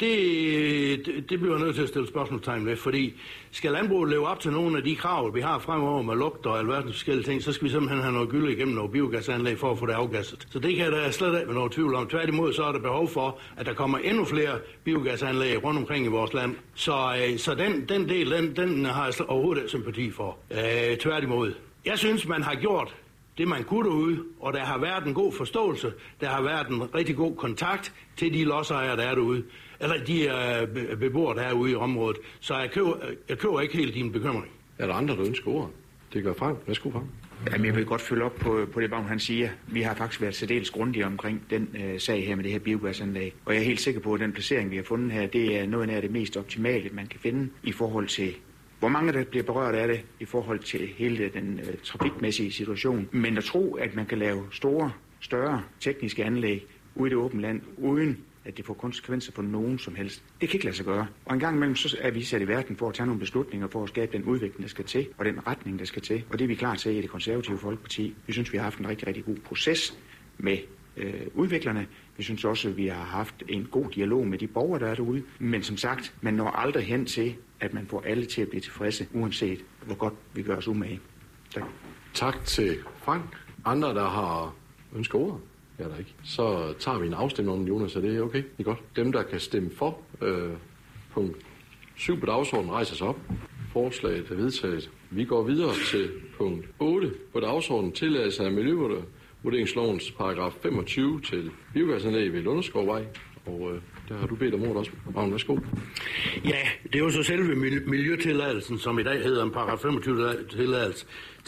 Det bliver nødt til at stille spørgsmålstegn ved, fordi skal landbruget leve op til nogle af de krav, vi har fremover med lugt og alverdens forskellige ting, så skal vi simpelthen have noget gylde igennem noget biogasanlæg for at få det afgasset. Så det kan der slet ikke være noget tvivl om. Tværtimod så er der behov for, at der kommer endnu flere biogasanlæg rundt omkring i vores land. Så den del, den har jeg overhovedet ikke sympati for. Tværtimod. Jeg synes, man har gjort det, man kunne derude, og der har været en god forståelse, der har været en rigtig god kontakt til de lodsejere, der er derude, eller de beboere, der er ude i området. Så jeg køber ikke helt din bekymring. Er der andre, der ønsker ordet? Det gør Frank. Værsgo, Frank. Jamen, jeg vil godt følge op på det, Vagn han siger. Vi har faktisk været særdeles grundige omkring den sag her med det her biogasanlæg. Og jeg er helt sikker på, at den placering, vi har fundet her, det er noget af det mest optimale, man kan finde i forhold til, hvor mange der bliver berørt af det, i forhold til hele den trafikmæssige situation. Men at tro, at man kan lave større tekniske anlæg ude i det åbne land, uden at det får konsekvenser for nogen som helst. Det kan ikke lade sig gøre. Og en gang imellem så er vi sat i verden for at tage nogle beslutninger, for at skabe den udvikling, der skal til, og den retning, der skal til. Og det er vi klar til i det konservative Folkeparti. Vi synes, vi har haft en rigtig, rigtig god proces med udviklerne. Vi synes også, at vi har haft en god dialog med de borgere, der er derude. Men som sagt, man når aldrig hen til, at man får alle til at blive tilfredse, uanset hvor godt vi gør os umage. Tak. Tak til Frank. Andre, der har ønsket ordet? Ja, der ikke. Så tager vi en afstemning om Jonas, er det okay? Det er godt. Dem, der kan stemme for punkt 7 på dagsordenen, rejser sig op. Forslaget er vedtaget. Vi går videre til punkt 8 på dagsordenen, tilladelse af miljøvurderingslovens paragraf 25 til biogasanlæg ved Lunderskovvej. Og der har du bedt om ordet også. Magne, værsgo. Ja, det er jo så selve miljøtilladelsen, som i dag hedder en paragraf 25-tilladelse,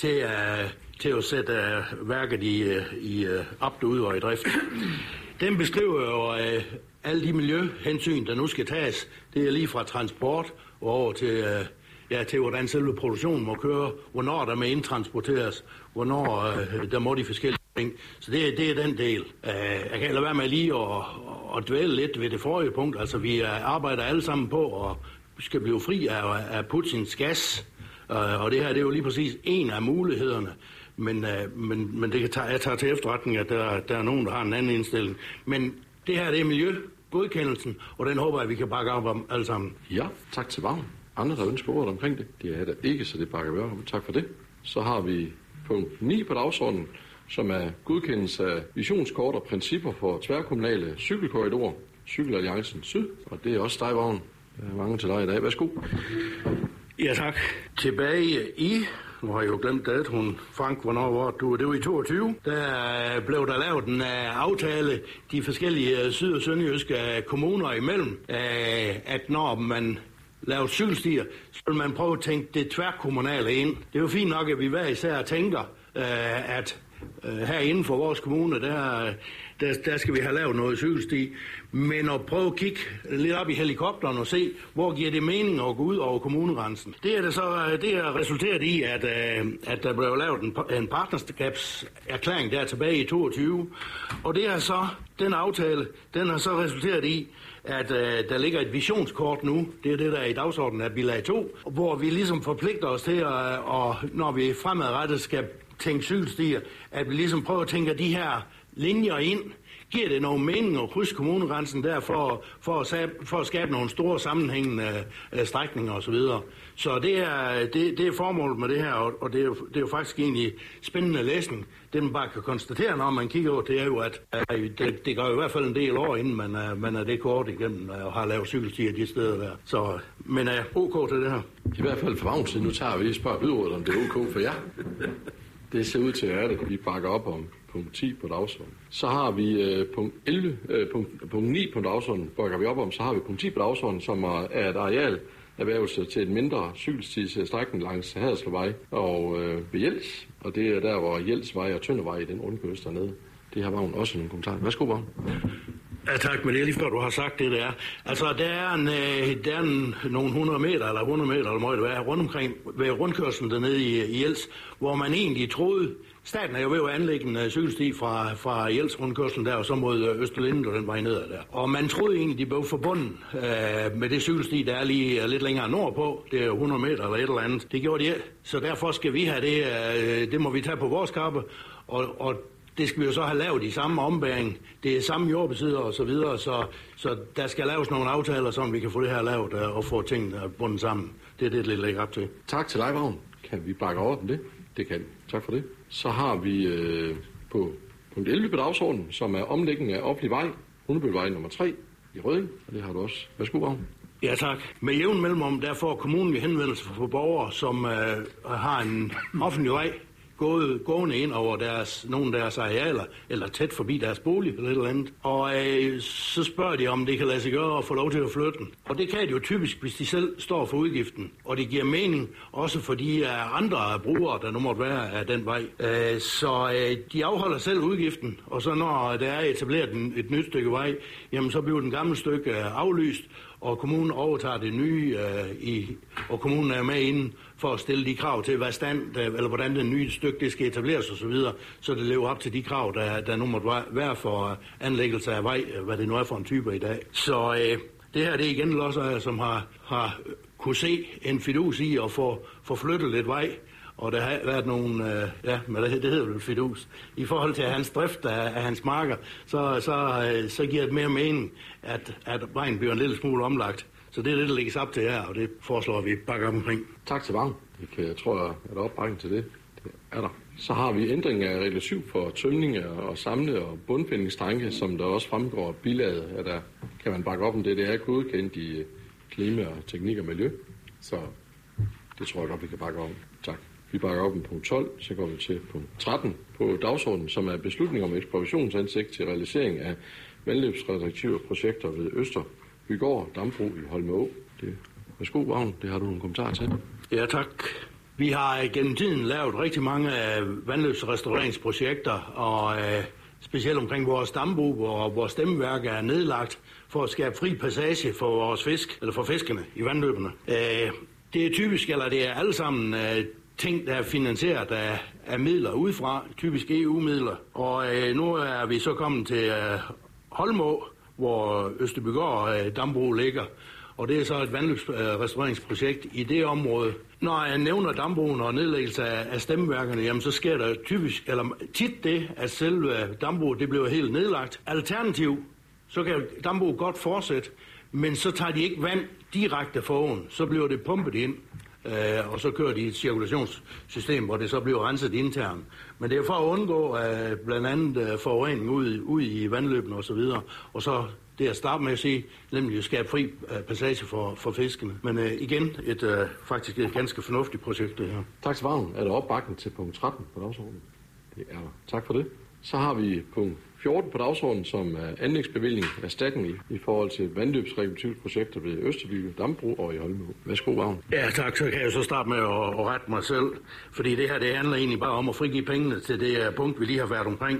til at sætte værket i apt ud og i drift. Den beskriver jo alle de miljøhensyn, der nu skal tages. Det er lige fra transport og over til hvordan selve produktionen må køre, hvornår der må indtransporteres, hvornår der må de forskellige ting. Så det er den del. Jeg kan lade være med lige at dvæle lidt ved det forrige punkt. Altså, vi arbejder alle sammen på at skal blive fri af Putins gas. Og det her, det er jo lige præcis en af mulighederne. Men det kan jeg tager til efterretning, at der er nogen, der har en anden indstilling. Men det her, det er miljøgodkendelsen, og den håber jeg, vi kan bakke op om alle sammen. Ja, tak til Vagn. Andre, der ønsker ordet omkring det, det er der ikke, så det bakker vi op om. Tak for det. Så har vi punkt 9 på dagsordenen, som er godkendelse af visionskort og principper for tværkommunale cykelkorridorer, Cykelalliancen Syd, og det er også dig, Vagn. Mange til dig i dag. Værsgo. Ja, tak. Tilbage nu har jeg jo glemt datoen, Frank, hvornår var du? Det var i 22. Der blev der lavet en aftale de forskellige syd- og sønderjyske kommuner imellem, at når man laver cykelstier, så vil man prøve at tænke det tværkommunale ind. Det er jo fint nok, at vi hver især tænker, at her inden for vores kommune, der skal vi have lavet noget cykelsti, men at prøve at kigge lidt op i helikopteren og se, hvor giver det mening at gå ud over kommunegrænsen. Det er resulteret i, at der blev lavet en partnerskabserklæring der tilbage i 22, og det er så, den aftale, den har så resulteret i, at der ligger et visionskort nu, det er det, der er i dagsordenen af bilag 2, hvor vi ligesom forpligter os til, når vi fremadrettet skal tænke cykelstier, at vi ligesom prøver at tænke de her linjer ind. Giver det nogen mening at krydse kommunegrænsen der for at skabe nogle store sammenhængende strækninger osv.? Så det er formålet med det her, og det er jo faktisk egentlig spændende læsning. Det man bare kan konstatere, når man kigger over, det er jo, at det går i hvert fald en del år, inden man er det kort igennem og har lavet cykelstier de steder der. Så, men er OK til det her? I hvert fald for Vagn, nu tager vi lige spørg byrådet, om det er OK for jer. Det ser ud til at det, vi bakker op om punkt 10 på dagsordenen. Så har vi punkt 9 på dagsordenen, bakker vi op om, så har vi punkt 10 på dagsordenen, som er et areal erhvervelse til et mindre cykelstidsstrækning langs Haderslevvej og ved Jels. Og det er der, hvor Jelsvej og Tøndervej i den rundkørsel dernede. Det har Vagn også nogle kommentarer. Værsgo, Vagn. Ja, tak, men det er lige før, du har sagt det der. Altså, der er nogle 100 meter, eller må det være, rundt omkring ved rundkørslen dernede i Jels, hvor man egentlig troede, staten er jo ved at anlægge en cykelsti fra Jels rundkørslen der, og så mod Østerlinde, og den vej nedad der. Og man troede egentlig, de blev forbundet med det cykelsti, der er lige lidt længere nordpå. Det er 100 meter eller et eller andet. Det gjorde de ikke. Så derfor skal vi have det må vi tage på vores kappe, og det skal vi jo så have lavet i samme ombæring. Det er samme jordbesidder og så videre, så der skal laves nogle aftaler, så vi kan få det her lavet og få tingene bundet sammen. Det er det, det lægger op til. Tak til dig, Vagn. Kan vi bakke over om det? Det kan vi. Tak for det. Så har vi på punkt 11 på dagsordenen, som er omlægning af offentlig vej, Hundebølvej nummer 3 i Rødding. Og det har du også. Værsgo, Vagn. Ja, tak. Med jævn mellemrum, der får kommunen henvendelse fra borgere, som har en offentlig vej gående ind over nogle af deres arealer, eller tæt forbi deres bolig eller et eller andet. Og så spørger de, om det kan lade sig gøre at få lov til at flytte den. Og det kan de jo typisk, hvis de selv står for udgiften. Og det giver mening også for de andre brugere, der nu måtte være af den vej. Så de afholder selv udgiften, og så når der er etableret et nyt stykke vej, jamen så bliver den gamle stykke aflyst, og kommunen overtager det nye, og kommunen er med inden for at stille de krav til, eller hvordan det nye stykke det skal etableres osv., så det lever op til de krav, der nu måtte være for anlæggelse af vej, hvad det nu er for en type i dag. Så det her det er igen lodsejere, som har kunne se en fidus i at få flyttet lidt vej, og der har været nogle, men det hedder vel fidus, i forhold til hans drift af hans marker, så giver det mere mening, at vejen bliver en lille smule omlagt. Så det er det, der lægges op til her, og det foreslår vi bakker omkring. Tak til Vagn. Jeg tror, at der er opbakning til det. Det er der. Så har vi ændring af regel 7 for tømning og samle- og bundfindingstanke, som der også fremgår af bilaget, at der kan man bakke op om det. Det er godkendt i klima, teknik og miljø, så det tror jeg godt, vi kan bakke op om. Tak. Vi bakker op om punkt 12, så går vi til punkt 13 på dagsordenen, som er beslutning om ekspropriationsansigt til realisering af vandløbsrestriktive projekter ved Østerbygård Dambro i Holme-Å. Værsgo, Vagn, det har du en kommentar til. Ja, tak. Vi har gennem tiden lavet rigtig mange vandløbsrestaureringsprojekter, og specielt omkring vores dambrug, hvor vores stemmeværk er nedlagt for at skabe fri passage for vores fisk, eller for fiskerne i vandløbene. Det er typisk, eller det er alle sammen ting, der er finansieret af midler udefra, typisk EU-midler. Og nu er vi så kommet til Holme-Å, hvor Østerbygård Dambro ligger. Og det er så et vandløbsrestaureringsprojekt i det område. Når jeg nævner dambroen og nedlæggelse af stemmeværkerne, jamen så sker der tit det, at selve dambroen det bliver helt nedlagt. Alternativ, så kan dambroen godt fortsætte, men så tager de ikke vand direkte fra åen, så bliver det pumpet ind. Og så kører de et cirkulationssystem, hvor det så bliver renset internt. Men det er for at undgå blandt andet forurening ud i vandløbene osv. Og så det at starte med at sige, nemlig at skabe fri passage for fiskene. Men igen, faktisk et ganske fornuftigt projekt det her. Tak til Vagn. Er der opbakning til punkt 13 på dagsordenen? Det er der. Tak for det. Så har vi punkt 14 på dagsordenen, som er anlægsbevilling erstatning i forhold til vandløbsregulative projekter ved Østerby, Dambro og i Holme-Å. Værsgo, Vagn. Ja, tak. Så kan jeg så starte med at rette mig selv, fordi det her det handler egentlig bare om at frigive pengene til det punkt, vi lige har været omkring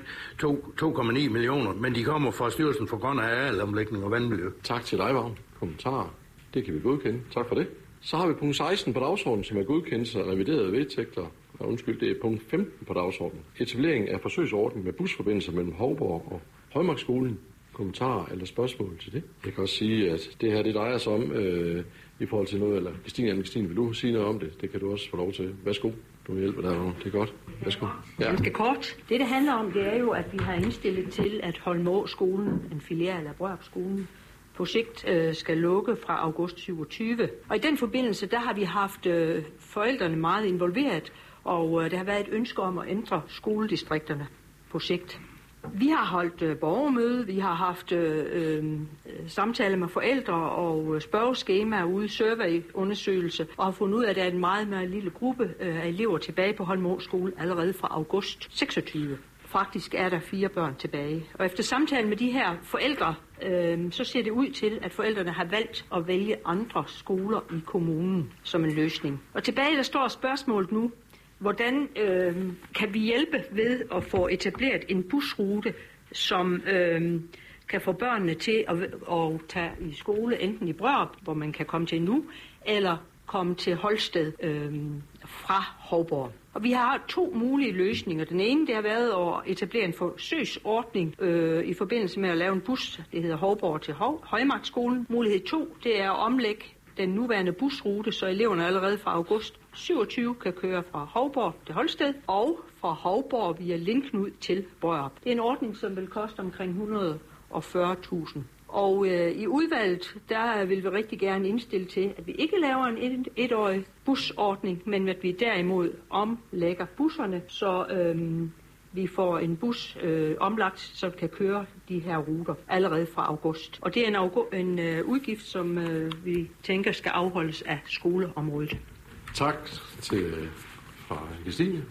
2,9 millioner, men de kommer fra Styrelsen for Grøn Arealomlægning og Vandmiljø. Tak til dig, Vagn. Kommentarer. Det kan vi godkende. Tak for det. Så har vi punkt 16 på dagsordenen, som er godkendelse af reviderede vedtægter. Det er punkt 15 på dagsordenen. Etablering af forsøgsordning med busforbindelser mellem Hovborg og Højmarksskolen. Kommentarer eller spørgsmål til det? Jeg kan også sige, at det her det drejer sig om i forhold til noget, eller Christine, vil du sige noget om det? Det kan du også få lov til. Værsgo. Du hjælper dig. Det er godt. Værsgo. Ja. Ganske kort. Det handler om, det er jo, at vi har indstillet til, at Holme-Å-skolen, en filial af Brørup-skolen, på sigt skal lukke fra august 2020. Og i den forbindelse, der har vi haft forældrene meget involveret, og der har været et ønske om at ændre skoledistrikterne på sigt. Vi har holdt borgermøde, vi har haft samtaler med forældre og spørgeskemaer ude, surveyundersøgelse, og har fundet ud af, at der er en meget, meget lille gruppe af elever tilbage på Holme-Å skole allerede fra august 26. Faktisk er der 4 børn tilbage. Og efter samtalen med de her forældre, så ser det ud til, at forældrene har valgt at vælge andre skoler i kommunen som en løsning. Og tilbage der står spørgsmålet nu, hvordan kan vi hjælpe ved at få etableret en busrute, som kan få børnene til at tage i skole, enten i Brørup, hvor man kan komme til nu, eller komme til Holsted fra Hovborg. Og vi har 2 mulige løsninger. Den ene, det har været at etablere en forsøgsordning i forbindelse med at lave en bus, det hedder Hovborg til Højmarksskolen. Mulighed 2, det er at omlægge den nuværende busrute, så eleverne allerede fra august 27 kan køre fra Hovborg til Holsted og fra Hovborg via Lindknud til Brørup. Det er en ordning, som vil koste omkring 140.000. Og i udvalget, der vil vi rigtig gerne indstille til, at vi ikke laver en etårig busordning, men at vi derimod omlægger busserne, så vi får en bus omlagt, som kan køre de her ruter allerede fra august. Og det er en udgift, som vi tænker skal afholdes af skoleområdet. Tak til fra Christine.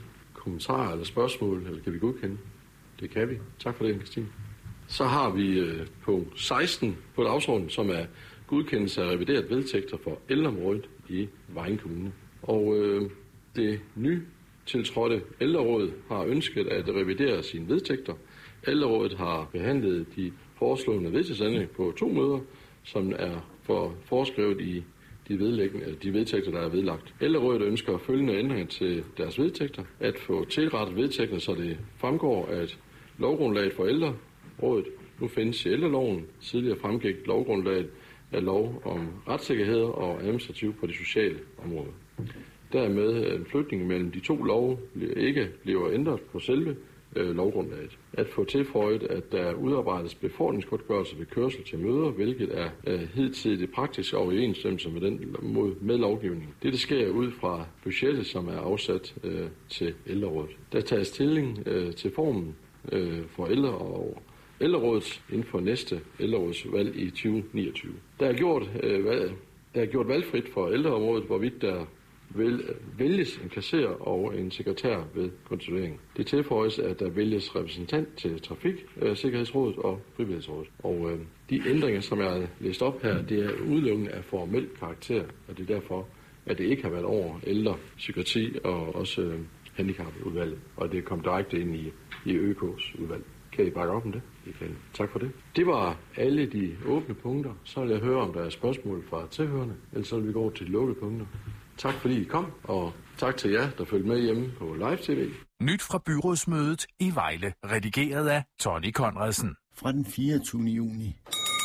kommentarer eller spørgsmål, eller kan vi godkende? Det kan vi. Tak for det, Christine. Så har vi punkt 16 på dagsordenen, som er godkendelse af revideret vedtægter for ældreområdet i Vejen Kommune. Og det nytiltrådte ældreråd har ønsket at revidere sine vedtægter. Ældrerådet har behandlet de foreslående vedtægtsændringer på 2 møder, som er foreskrevet i de vedtægter, der er vedlagt. Ældrerådet ønsker følgende ændringer til deres vedtægter. At få tilrettet vedtægter, så det fremgår, at lovgrundlaget for ældrerådet nu findes i ældreloven. Tidligere fremgik lovgrundlaget af lov om retssikkerhed og administrativ på det sociale område. Dermed en flytning mellem de 2 love ikke bliver ændret på selve lovgrundlaget. At få tilføjet, at der udarbejdes befordringsgodtgørelse ved kørsel til møder, hvilket er hidtil det praktiske overensstemmelse med lovgivningen. Dette sker ud fra budgettet, som er afsat til ældrerådet. Der tages stilling til formen for ældrerådet inden for næste ældrerådsvalg i 2029. Der er gjort valgfrit for ældreområdet, hvorvidt der vælges en kasserer og en sekretær ved konstitueringen. Det tilføjes, at der vælges repræsentant til Trafiksikkerhedsrådet og Frivillighedsrådet. Og de ændringer, som jeg har læst op her, det er udelukkende af formel karakter, og det er derfor, at det ikke har været over ældre, psykiatri og også handicapudvalget, og det kom direkte ind i ØK's udvalg. Kan I bakke op om det? Tak for det. Det var alle de åbne punkter. Så vil jeg høre, om der er spørgsmål fra tilhørende, ellers så vil vi gå over til de lukkede punkter. Tak fordi I kom, og tak til jer, der følger med hjemme på Live TV. Nyt fra byrådsmødet i Vejle, redigeret af Tony Conradsen. Fra den 24. juni.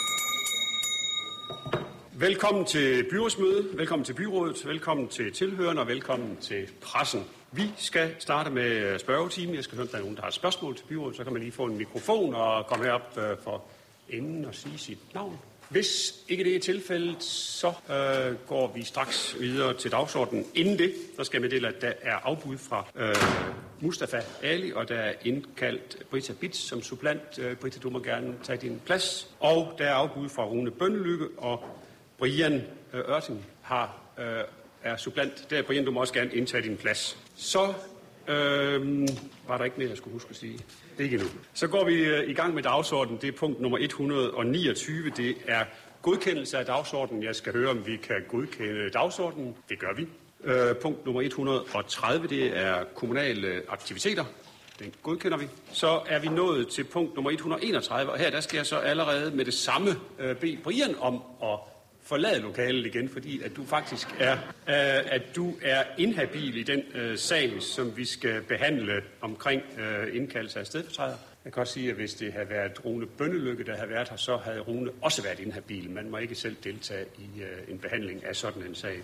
Velkommen til byrådsmødet, velkommen til byrådet, velkommen til tilhørende og velkommen til pressen. Vi skal starte med spørgetimen. Jeg skal høre, om der er nogen, der har et spørgsmål til byrådet. Så kan man lige få en mikrofon og komme herop for enden og sige sit navn. Hvis ikke det er tilfældet, så går vi straks videre til dagsordenen. Inden det, så skal jeg meddele, at der er afbud fra Mustafa Ali, og der er indkaldt Britta Bitz som supplant. Britta, du må gerne tage din plads. Og der er afbud fra Rune Bønnelykke, og Brian Ørting er supplant. Der, Brian, du må også gerne indtage din plads. Så var der ikke mere, jeg skulle huske at sige. Det er ikke endnu. Så går vi i gang med dagsordenen. Det er punkt nummer 129. Det er godkendelse af dagsordenen. Jeg skal høre, om vi kan godkende dagsordenen. Det gør vi. Punkt nummer 130, det er kommunale aktiviteter. Den godkender vi. Så er vi nået til punkt nummer 131, og her der skal jeg så allerede med det samme bede Brian om at forlade lokalet igen, fordi at du faktisk er inhabil i den sag, som vi skal behandle omkring indkaldelse af stedfortræder. Jeg kan også sige, at hvis det havde været Rune Bønnelykke, der havde været her, så havde Rune også været inhabil. Man må ikke selv deltage i en behandling af sådan en sag.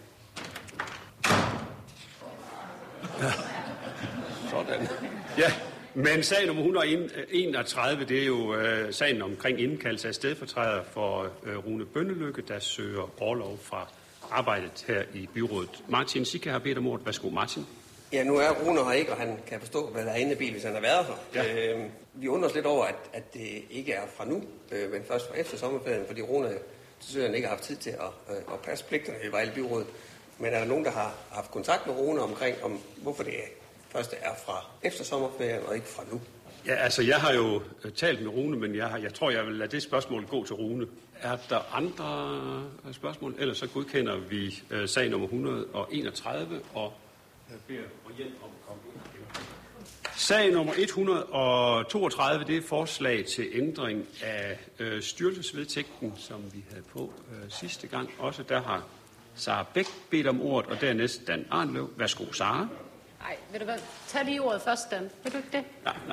Ja. Sådan. Ja. Men sag nummer 131, det er jo sagen omkring indkaldelse af stedfortræder for Rune Bønnelykke, der søger orlov fra arbejdet her i byrådet. Martin Sikke har bedt om ordet. Værsgo, Martin. Ja, nu er Rune her ikke, og han kan forstå, hvad der er inde i bil, hvis han har været her. Ja. Vi undrer os lidt over, at det ikke er fra nu, men først fra efter sommerferien, fordi Rune ikke har haft tid til at passe pligterne i Vejle Byrådet. Men er der nogen, der har haft kontakt med Rune omkring, om hvorfor det først er fra efter sommerferien og ikke fra nu? Ja, altså jeg har jo talt med Rune, men jeg tror, jeg vil lade det spørgsmål gå til Rune. Er der andre spørgsmål? Ellers så godkender vi sag nummer 131 og beder Brian om at komme ind. Sag nummer 132, det er forslag til ændring af styrelsesvedtægten, som vi havde på sidste gang. Også der har Sara Bæk bedt om ordet, og dernæst Dan Arnløv. Værsgo, Sara. Nej, vil du tage lige ordet først, Dan? Vil du ikke det?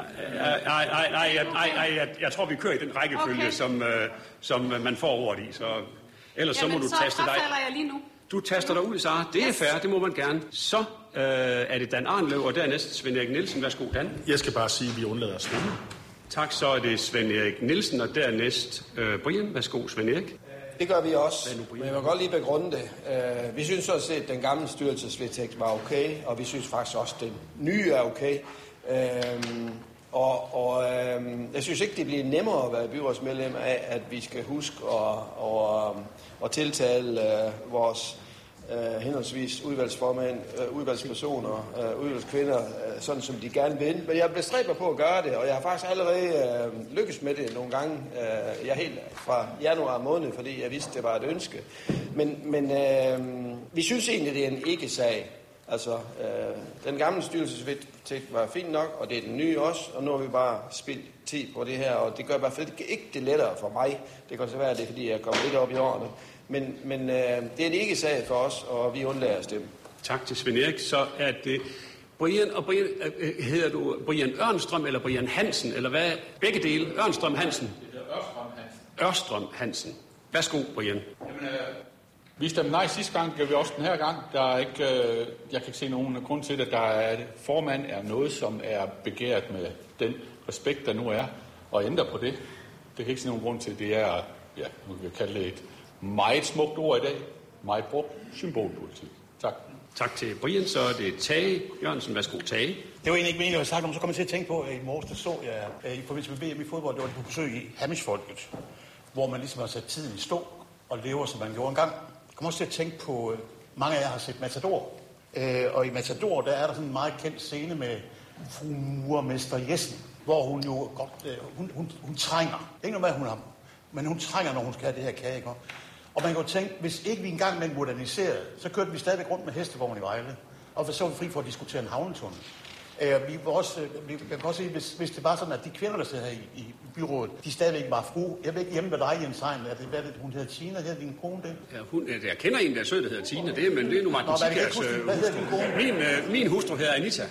Nej, jeg tror, vi kører i den rækkefølge, okay, som man får ordet i. Så ellers så må du taste dig. Jeg lige nu. Du taster dig ud, Sara. Det er fair, det må man gerne. Så er det Dan Arnløv, og dernæst Svend Erik Nielsen. Værsgo, Dan. Jeg skal bare sige, at vi undlader at stemme. Tak, så er det Svend Erik Nielsen, og dernæst Brian. Værsgo, Svend Erik. Det gør vi også, men jeg vil godt lige begrunde det. Vi synes også, at den gamle styrelsesvedtægt var okay, og vi synes faktisk også, at den nye er okay. Jeg synes ikke, det bliver nemmere at være byrådsmedlem af, at vi skal huske at tiltale vores henholdsvis udvalgsformand, udvalgspersoner, udvalgskvinder, sådan som de gerne vil. Men jeg bestræber på at gøre det, og jeg har faktisk allerede lykkes med det nogle gange. Jeg helt fra januar måned, fordi jeg vidste, det var et ønske. Men vi synes egentlig, det er en ikke-sag. Altså, den gamle styrelsesvedtægt var fint nok, og det er den nye også, og nu har vi bare spildt tid på det her, og det gør i hvert fald ikke det lettere for mig. Det kan så være, det er, fordi jeg kommer lidt op i årene. Men det er en ikke-sag for os, og vi undlader at stemme. Tak til Svend Erik. Så er det Brian, hedder du Brian Ørnstrøm eller Brian Hansen, eller hvad? Begge dele. Ørnstrøm Hansen. Det hedder Ørstrøm Hansen. Ørstrøm Hansen. Værsgo, Brian. Jamen, vi stemte nej sidste gang, det gør vi også den her gang. Der er ikke, jeg kan ikke se nogen grund til, at der er formand er noget, som er begæret med den respekt, der nu er, og ændre på det. Det kan ikke se nogen grund til. Det er, ja, nu kan vi kalde det et meget smukt ord i dag. Meget brugt symbolpolitik. Tak. Tak til Brian. Så er det Tage Jørgensen. Værsgo, Tage. Det var egentlig ikke meningen, at jeg sagt om, så kom jeg til at tænke på, at i morges, der så jeg i forbindelse med BM i fodbold, det var på besøg i Hamish-folket, hvor man ligesom har sat tiden i stå og lever, som man gjorde engang. Jeg kommer også til at tænke på, mange af jer har set Matador. Og i Matador, der er der sådan en meget kendt scene med fru murmester Jessen, hvor hun jo godt, hun trænger. Ikke noget med, hun har, men hun trænger, når hun skal have det her kage, ikke? Og man kan jo tænke, hvis ikke vi engang med moderniseret, så kørte vi stadigvæk rundt med hestevogn i Vejle. Og så var vi fri for at diskutere en havnetunnel. Vi kan også sige, hvis det var sådan, at de kvinder, der sidder her i byrådet, de stadigvæk var fru. Jeg ved ikke hjemme med dig, Jens Hein, hvad er det, hun hedder Tina, hedder din kone det? Ja, jeg kender en, der er sød, der hedder Tina, men det er nu Martin Sikers hustru. Min hustru hedder Anita.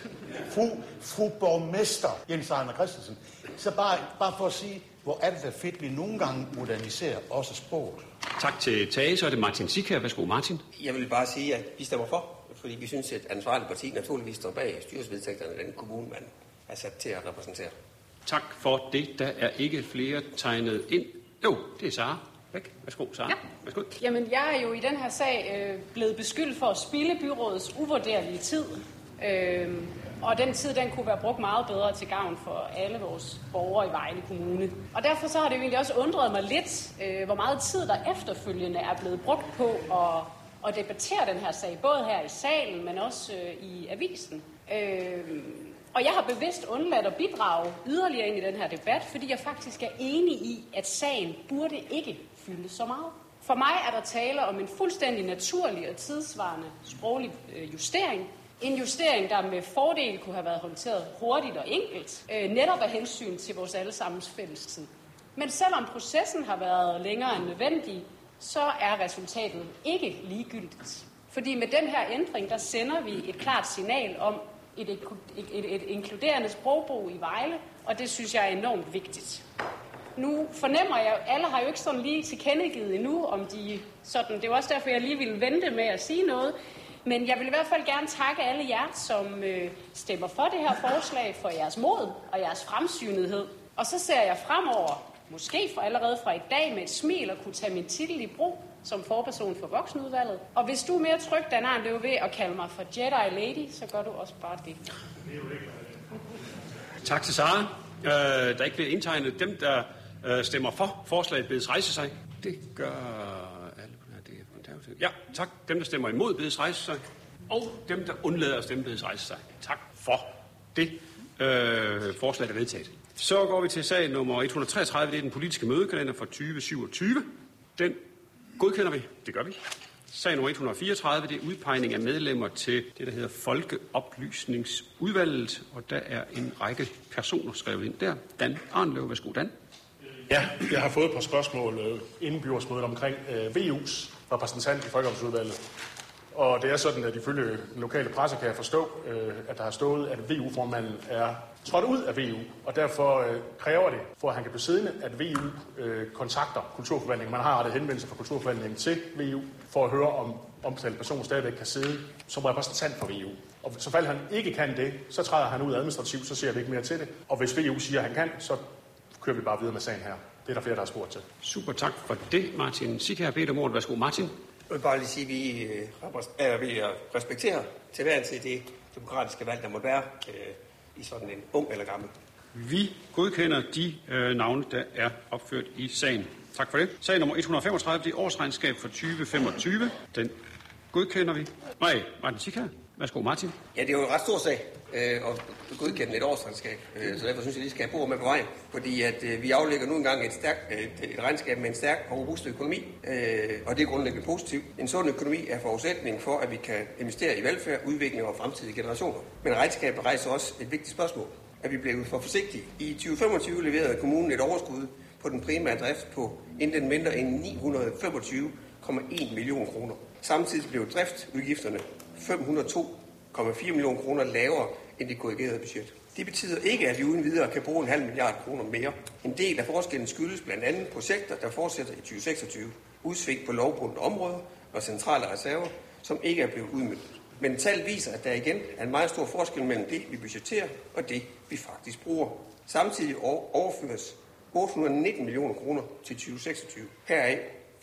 Fru borgmester Jens Hein Christensen. Så bare for at sige, hvor er det da fedt, vi nogle gange moderniserer også sproget. Tak til Tage, så er det Martin Sikher. Værsgo, Martin. Jeg vil bare sige, at vi stemmer for, fordi vi synes, at ansvarlig parti naturligvis står bag styrelsesvedtægterne af den kommune, man er sat til at repræsentere. Tak for det. Der er ikke flere tegnet ind. Jo, det er Sara. Væk. Værsgo, Sara. Ja. Værsgo. Jamen, jeg er jo i den her sag blevet beskyldt for at spilde byrådets uvurderlige tid. Og den tid, den kunne være brugt meget bedre til gavn for alle vores borgere i Vejle Kommune. Og derfor så har det jo egentlig også undret mig lidt, hvor meget tid der efterfølgende er blevet brugt på at debattere den her sag, både her i salen, men også i avisen. Og jeg har bevidst undladt at bidrage yderligere ind i den her debat, fordi jeg faktisk er enig i, at sagen burde ikke fylde så meget. For mig er der tale om en fuldstændig naturlig og tidsvarende sproglig justering. En justering, der med fordel kunne have været håndteret hurtigt og enkelt, netop af hensyn til vores allesammens fællestid. Men selvom processen har været længere end nødvendig, så er resultatet ikke ligegyldigt. Fordi med den her ændring, der sender vi et klart signal om et inkluderende sprogbrug i Vejle, og det synes jeg er enormt vigtigt. Nu fornemmer jeg, at alle har jo ikke sådan lige tilkendegivet endnu, om de sådan. Det er også derfor, jeg lige ville vente med at sige noget. Men jeg vil i hvert fald gerne takke alle jer, som stemmer for det her forslag, for jeres mod og jeres fremsynethed. Og så ser jeg fremover, måske allerede fra i dag, med et smil at kunne tage min titel i brug som forperson for voksenudvalget. Og hvis du er mere tryg, Dan Arnlev, ved at kalde mig for Jedi Lady, så gør du også bare det. Tak til Sara. Der er ikke blevet indtegnet. Dem, der stemmer for forslaget, bedes rejse sig. Det gør alle. Ja, tak. Dem, der stemmer imod, bedes rejse sig. Og dem, der undlader at stemme, bedes rejse sig. Tak for det. Forslaget er vedtaget. Så går vi til sag nummer 133. Det er den politiske mødekalender for 2027. Den godkender vi. Det gør vi. Sag nummer 134, det er udpegning af medlemmer til det, der hedder Folkeoplysningsudvalget. Og der er en række personer skrevet ind der. Dan Arnlev, værsgo, Dan. Ja, jeg har fået et par spørgsmål inden byrådsmødet omkring VU's repræsentant i Folkeoplysningsudvalget. Og det er sådan, at ifølge den lokale presse kan jeg forstå, at der har stået, at VU-formanden er trådt ud af VU, og derfor kræver det, for at han kan blive siddende, at VU kontakter kulturforvaltningen. Man har rettet henvendelse fra kulturforvaltningen til VU, for at høre, om omtalt person stadigvæk kan sidde som repræsentant for VU. Og så fald han ikke kan det, så træder han ud administrativt, så ser vi ikke mere til det. Og hvis VU siger, at han kan, så kører vi bare videre med sagen her. Det er der flere, der har spurgt til. Super, tak for det, Martin Sikher. Jeg beder om ordet. Værsgo, Martin. Jeg vil bare lige sige, at vi respekterer til hver tid det demokratiske valg, der må være i sådan en ung eller gammel. Vi godkender de navne, der er opført i sagen. Tak for det. Sag nummer 135, det er årsregnskab for 2025. Den godkender vi. Nej, Martin Sikher. Værsgo, Martin. Ja, det er jo en ret stor sag at godkende et årsregnskab, så derfor synes jeg, lige skal have med på vejen. Fordi at vi aflægger nu engang et regnskab med en stærk og robust økonomi, og det er grundlæggende positivt. En sund økonomi er forudsætning for, at vi kan investere i velfærd, udvikling og fremtidige generationer. Men regnskabet rejser også et vigtigt spørgsmål. At vi blev for forsigtige. I 2025 leverede kommunen et overskud på den primære drift på intet mindre end 925,1 millioner kroner. Samtidig blev driftudgifterne 502,4 millioner kroner lavere end det korrigerede budget. Det betyder ikke, at vi uden videre kan bruge 0,5 milliard kroner mere. En del af forskellen skyldes blandt andet projekter, der fortsætter i 2026. Udsving på lovbundne områder og centrale reserver, som ikke er blevet udmøntet. Men tal viser, at der igen er en meget stor forskel mellem det, vi budgetterer, og det, vi faktisk bruger. Samtidig overføres 819 millioner kroner til 2026. Heraf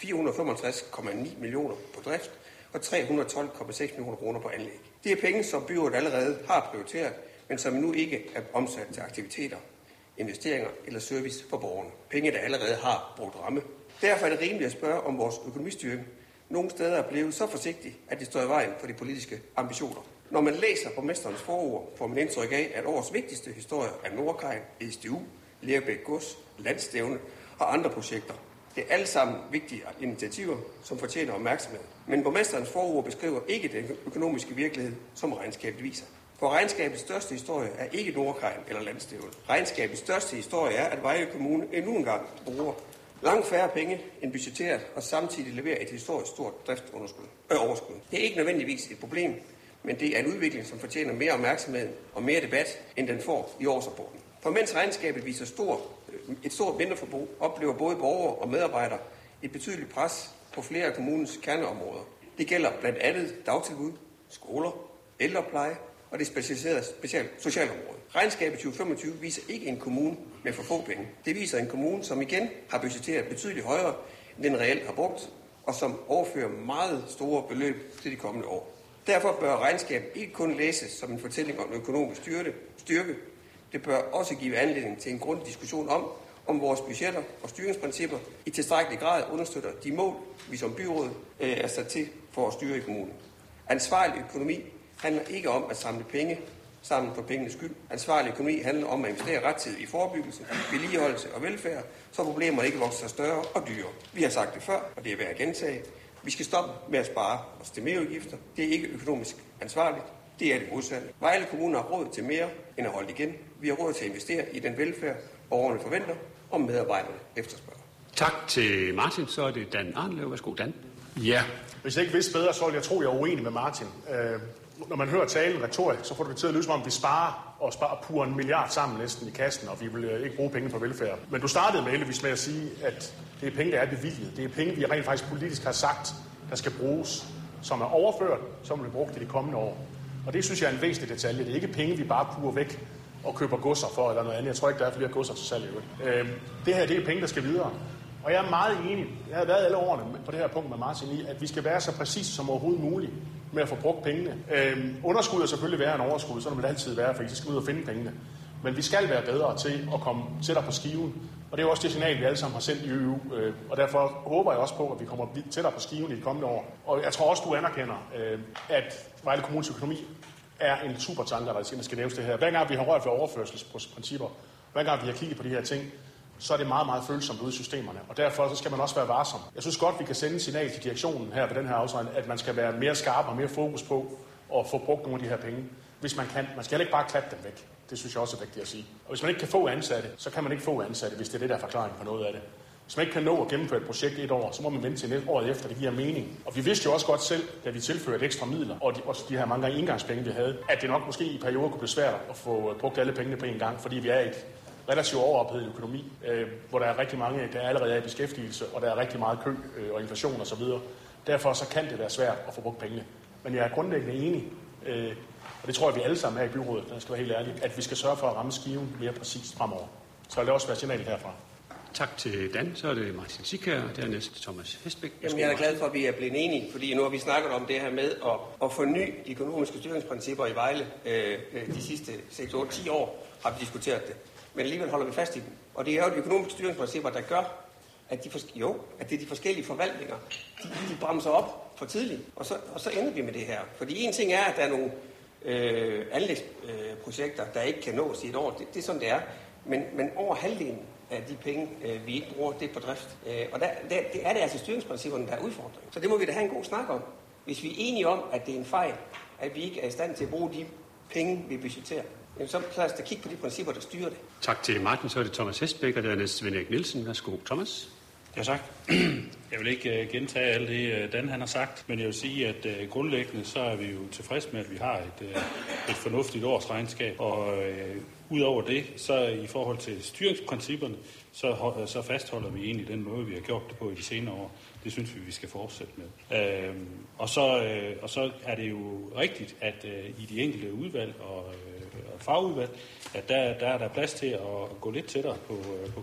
465,9 millioner på drift og 312,6 millioner kroner på anlæg. Det er penge, som byrådet allerede har prioriteret, men som nu ikke er omsat til aktiviteter, investeringer eller service for borgerne. Penge, der allerede har brugt ramme. Derfor er det rimeligt at spørge, om vores økonomistyring nogle steder er blevet så forsigtig, at det står i vejen for de politiske ambitioner. Når man læser borgmesterens forord, får man indtryk af, at årets vigtigste historier er Nordkajen, SDU, Lerbæk Gods, Landstævne og andre projekter. Det er alle sammen vigtige initiativer, som fortjener opmærksomhed. Men borgmesterens forord beskriver ikke den økonomiske virkelighed, som regnskabet viser. For regnskabets største historie er ikke Nordkajen eller Landstævne. Regnskabets største historie er, at Vejle Kommune endnu en gang bruger langt færre penge end budgetteret og samtidig leverer et historisk stort driftsoverskud. Det er ikke nødvendigvis et problem, men det er en udvikling, som fortjener mere opmærksomhed og mere debat, end den får i årsrapporten. For mens regnskabet viser et stort mindreforbrug, oplever både borgere og medarbejdere et betydeligt pres på flere af kommunens kerneområder. Det gælder blandt andet dagtilbud, skoler, ældrepleje og det specialiserede socialområde. Regnskabet 2025 viser ikke en kommune med for få penge. Det viser en kommune, som igen har budgetteret betydeligt højere, end den reelt har brugt, og som overfører meget store beløb til de kommende år. Derfor bør regnskabet ikke kun læses som en fortælling om økonomisk styrke. Det bør også give anledning til en grundig diskussion om vores budgetter og styringsprincipper i tilstrækkelig grad understøtter de mål, vi som byråd er sat til for at styre i kommunen. Ansvarlig økonomi handler ikke om at samle penge sammen for pengenes skyld. Ansvarlig økonomi handler om at investere rettidigt i forebyggelse, vedligeholdelse og velfærd, så problemer ikke vokser sig større og dyrere. Vi har sagt det før, og det er værd at gentage. Vi skal stoppe med at spare og stimulere udgifter. Det er ikke økonomisk ansvarligt. Det er det modsatte. Vejle Kommune har råd til mere end at holde igen. Vi har råd til at investere i den velfærd, borgerne forventer, og medarbejderne efterspørger. Tak til Martin. Så er det Dan Arnlev. Værsgo, Dan. Ja. Hvis jeg ikke vidste bedre, så ville jeg tro, jeg er uenig med Martin. Når man hører talen retorisk, så får det til at lyde som om, vi sparer purer 1 milliard sammen næsten i kassen, og vi vil ikke bruge penge på velfærd. Men du startede med heldigvis med at sige, at det er penge, der er bevilget. Det er penge, vi rent faktisk politisk har sagt, der skal bruges, som er overført, som bliver brugt i de kommende år. Og det synes jeg er en væsentlig detalje. Det er ikke penge, vi bare purer væk og køber godser for eller noget andet. Jeg tror ikke, der er flere godser til salg i øvrigt. Det her, det er penge, der skal videre. Og jeg er meget enig. Jeg har været alle årene på det her punkt med Martin i, at vi skal være så præcise som overhovedet muligt med at få brugt pengene. Underskud er selvfølgelig værre end overskud, så vil det altid være, for I skal ud og finde pengene. Men vi skal være bedre til at komme tættere på skiven. Og det er jo også det signal, vi alle sammen har sendt i EU. Og derfor håber jeg også på, at vi kommer tættere på skiven i de kommende år. Og jeg tror også, du anerkender, at Vejle Kommunes økonomi er en super tanke, der skal nævnes det her. Hver gang vi har rørt ved overførselsprincipper, hver gang vi har kigget på de her ting, så er det meget, meget følsomt ude i systemerne. Og derfor så skal man også være varsom. Jeg synes godt, vi kan sende et signal til direktionen her ved den her aftale, at man skal være mere skarp og mere fokus på at få brugt nogle af de her penge, hvis man kan. Man skal heller ikke bare klappe dem væk. Det synes jeg også er vigtigt at sige. Og hvis man ikke kan få ansatte, så kan man ikke få ansatte, hvis det er det, der er forklaring på noget af det. Hvis man ikke kan nå at gennemføre et projekt et år, så må man vente til året efter, det giver mening. Og vi vidste jo også godt selv, da vi tilførte ekstra midler, og de her mange gange indgangspenge, vi havde, at det nok måske i perioder kunne blive svært at få brugt alle pengene på en gang, fordi vi er i et relativt overophedet økonomi, hvor der er rigtig mange, der allerede er i beskæftigelse, og der er rigtig meget kø og inflation osv. Derfor så kan det være svært at få brugt pengene. Men jeg er grundlæggende enig, og det tror jeg, vi alle sammen er i byrådet, når jeg skal være helt ærlig, at vi skal sørge for at ramme skiven mere præcist fremover. Så vil det også være signalet herfra. Tak til Dan. Så er det Martin Sikher, og dernæst Thomas Hestbæk. Jamen, jeg er glad for, at vi er blevet enige, fordi nu har vi snakket om det her med at forny de økonomiske styringsprincipper i Vejle. De sidste 6-8-10 år har vi diskuteret det. Men alligevel holder vi fast i dem. Og det er jo de økonomiske styringsprincipper, der gør, at det er de forskellige forvaltninger, de bremser op for tidligt, og så ender vi med det her. Fordi en ting er, at der er nogle anlægsprojekter, der ikke kan nås i et år. Det er sådan, det er. Men over halvdelen af de penge, vi ikke bruger, det er på drift. Og det er det altså styringsprincipperne, der er udfordring. Så det må vi da have en god snak om. Hvis vi er enige om, at det er en fejl, at vi ikke er i stand til at bruge de penge, vi budgetterer, så lad os da kigge på de principper, der styrer det. Tak til Martin. Så er det Thomas Hestbæk, og det er næste Svend Erik Nielsen. Værsgo, Thomas. Ja, tak. Jeg vil ikke gentage alt det, Dan han har sagt, men jeg vil sige, at grundlæggende så er vi jo tilfredse med, at vi har et fornuftigt årsregnskab, og udover det, så i forhold til styringsprincipperne, så fastholder vi egentlig den måde, vi har gjort det på i de senere år. Det synes vi skal fortsætte med. Og så er det jo rigtigt, at i de enkelte udvalg og fagudvalg, at der er der plads til at gå lidt tættere på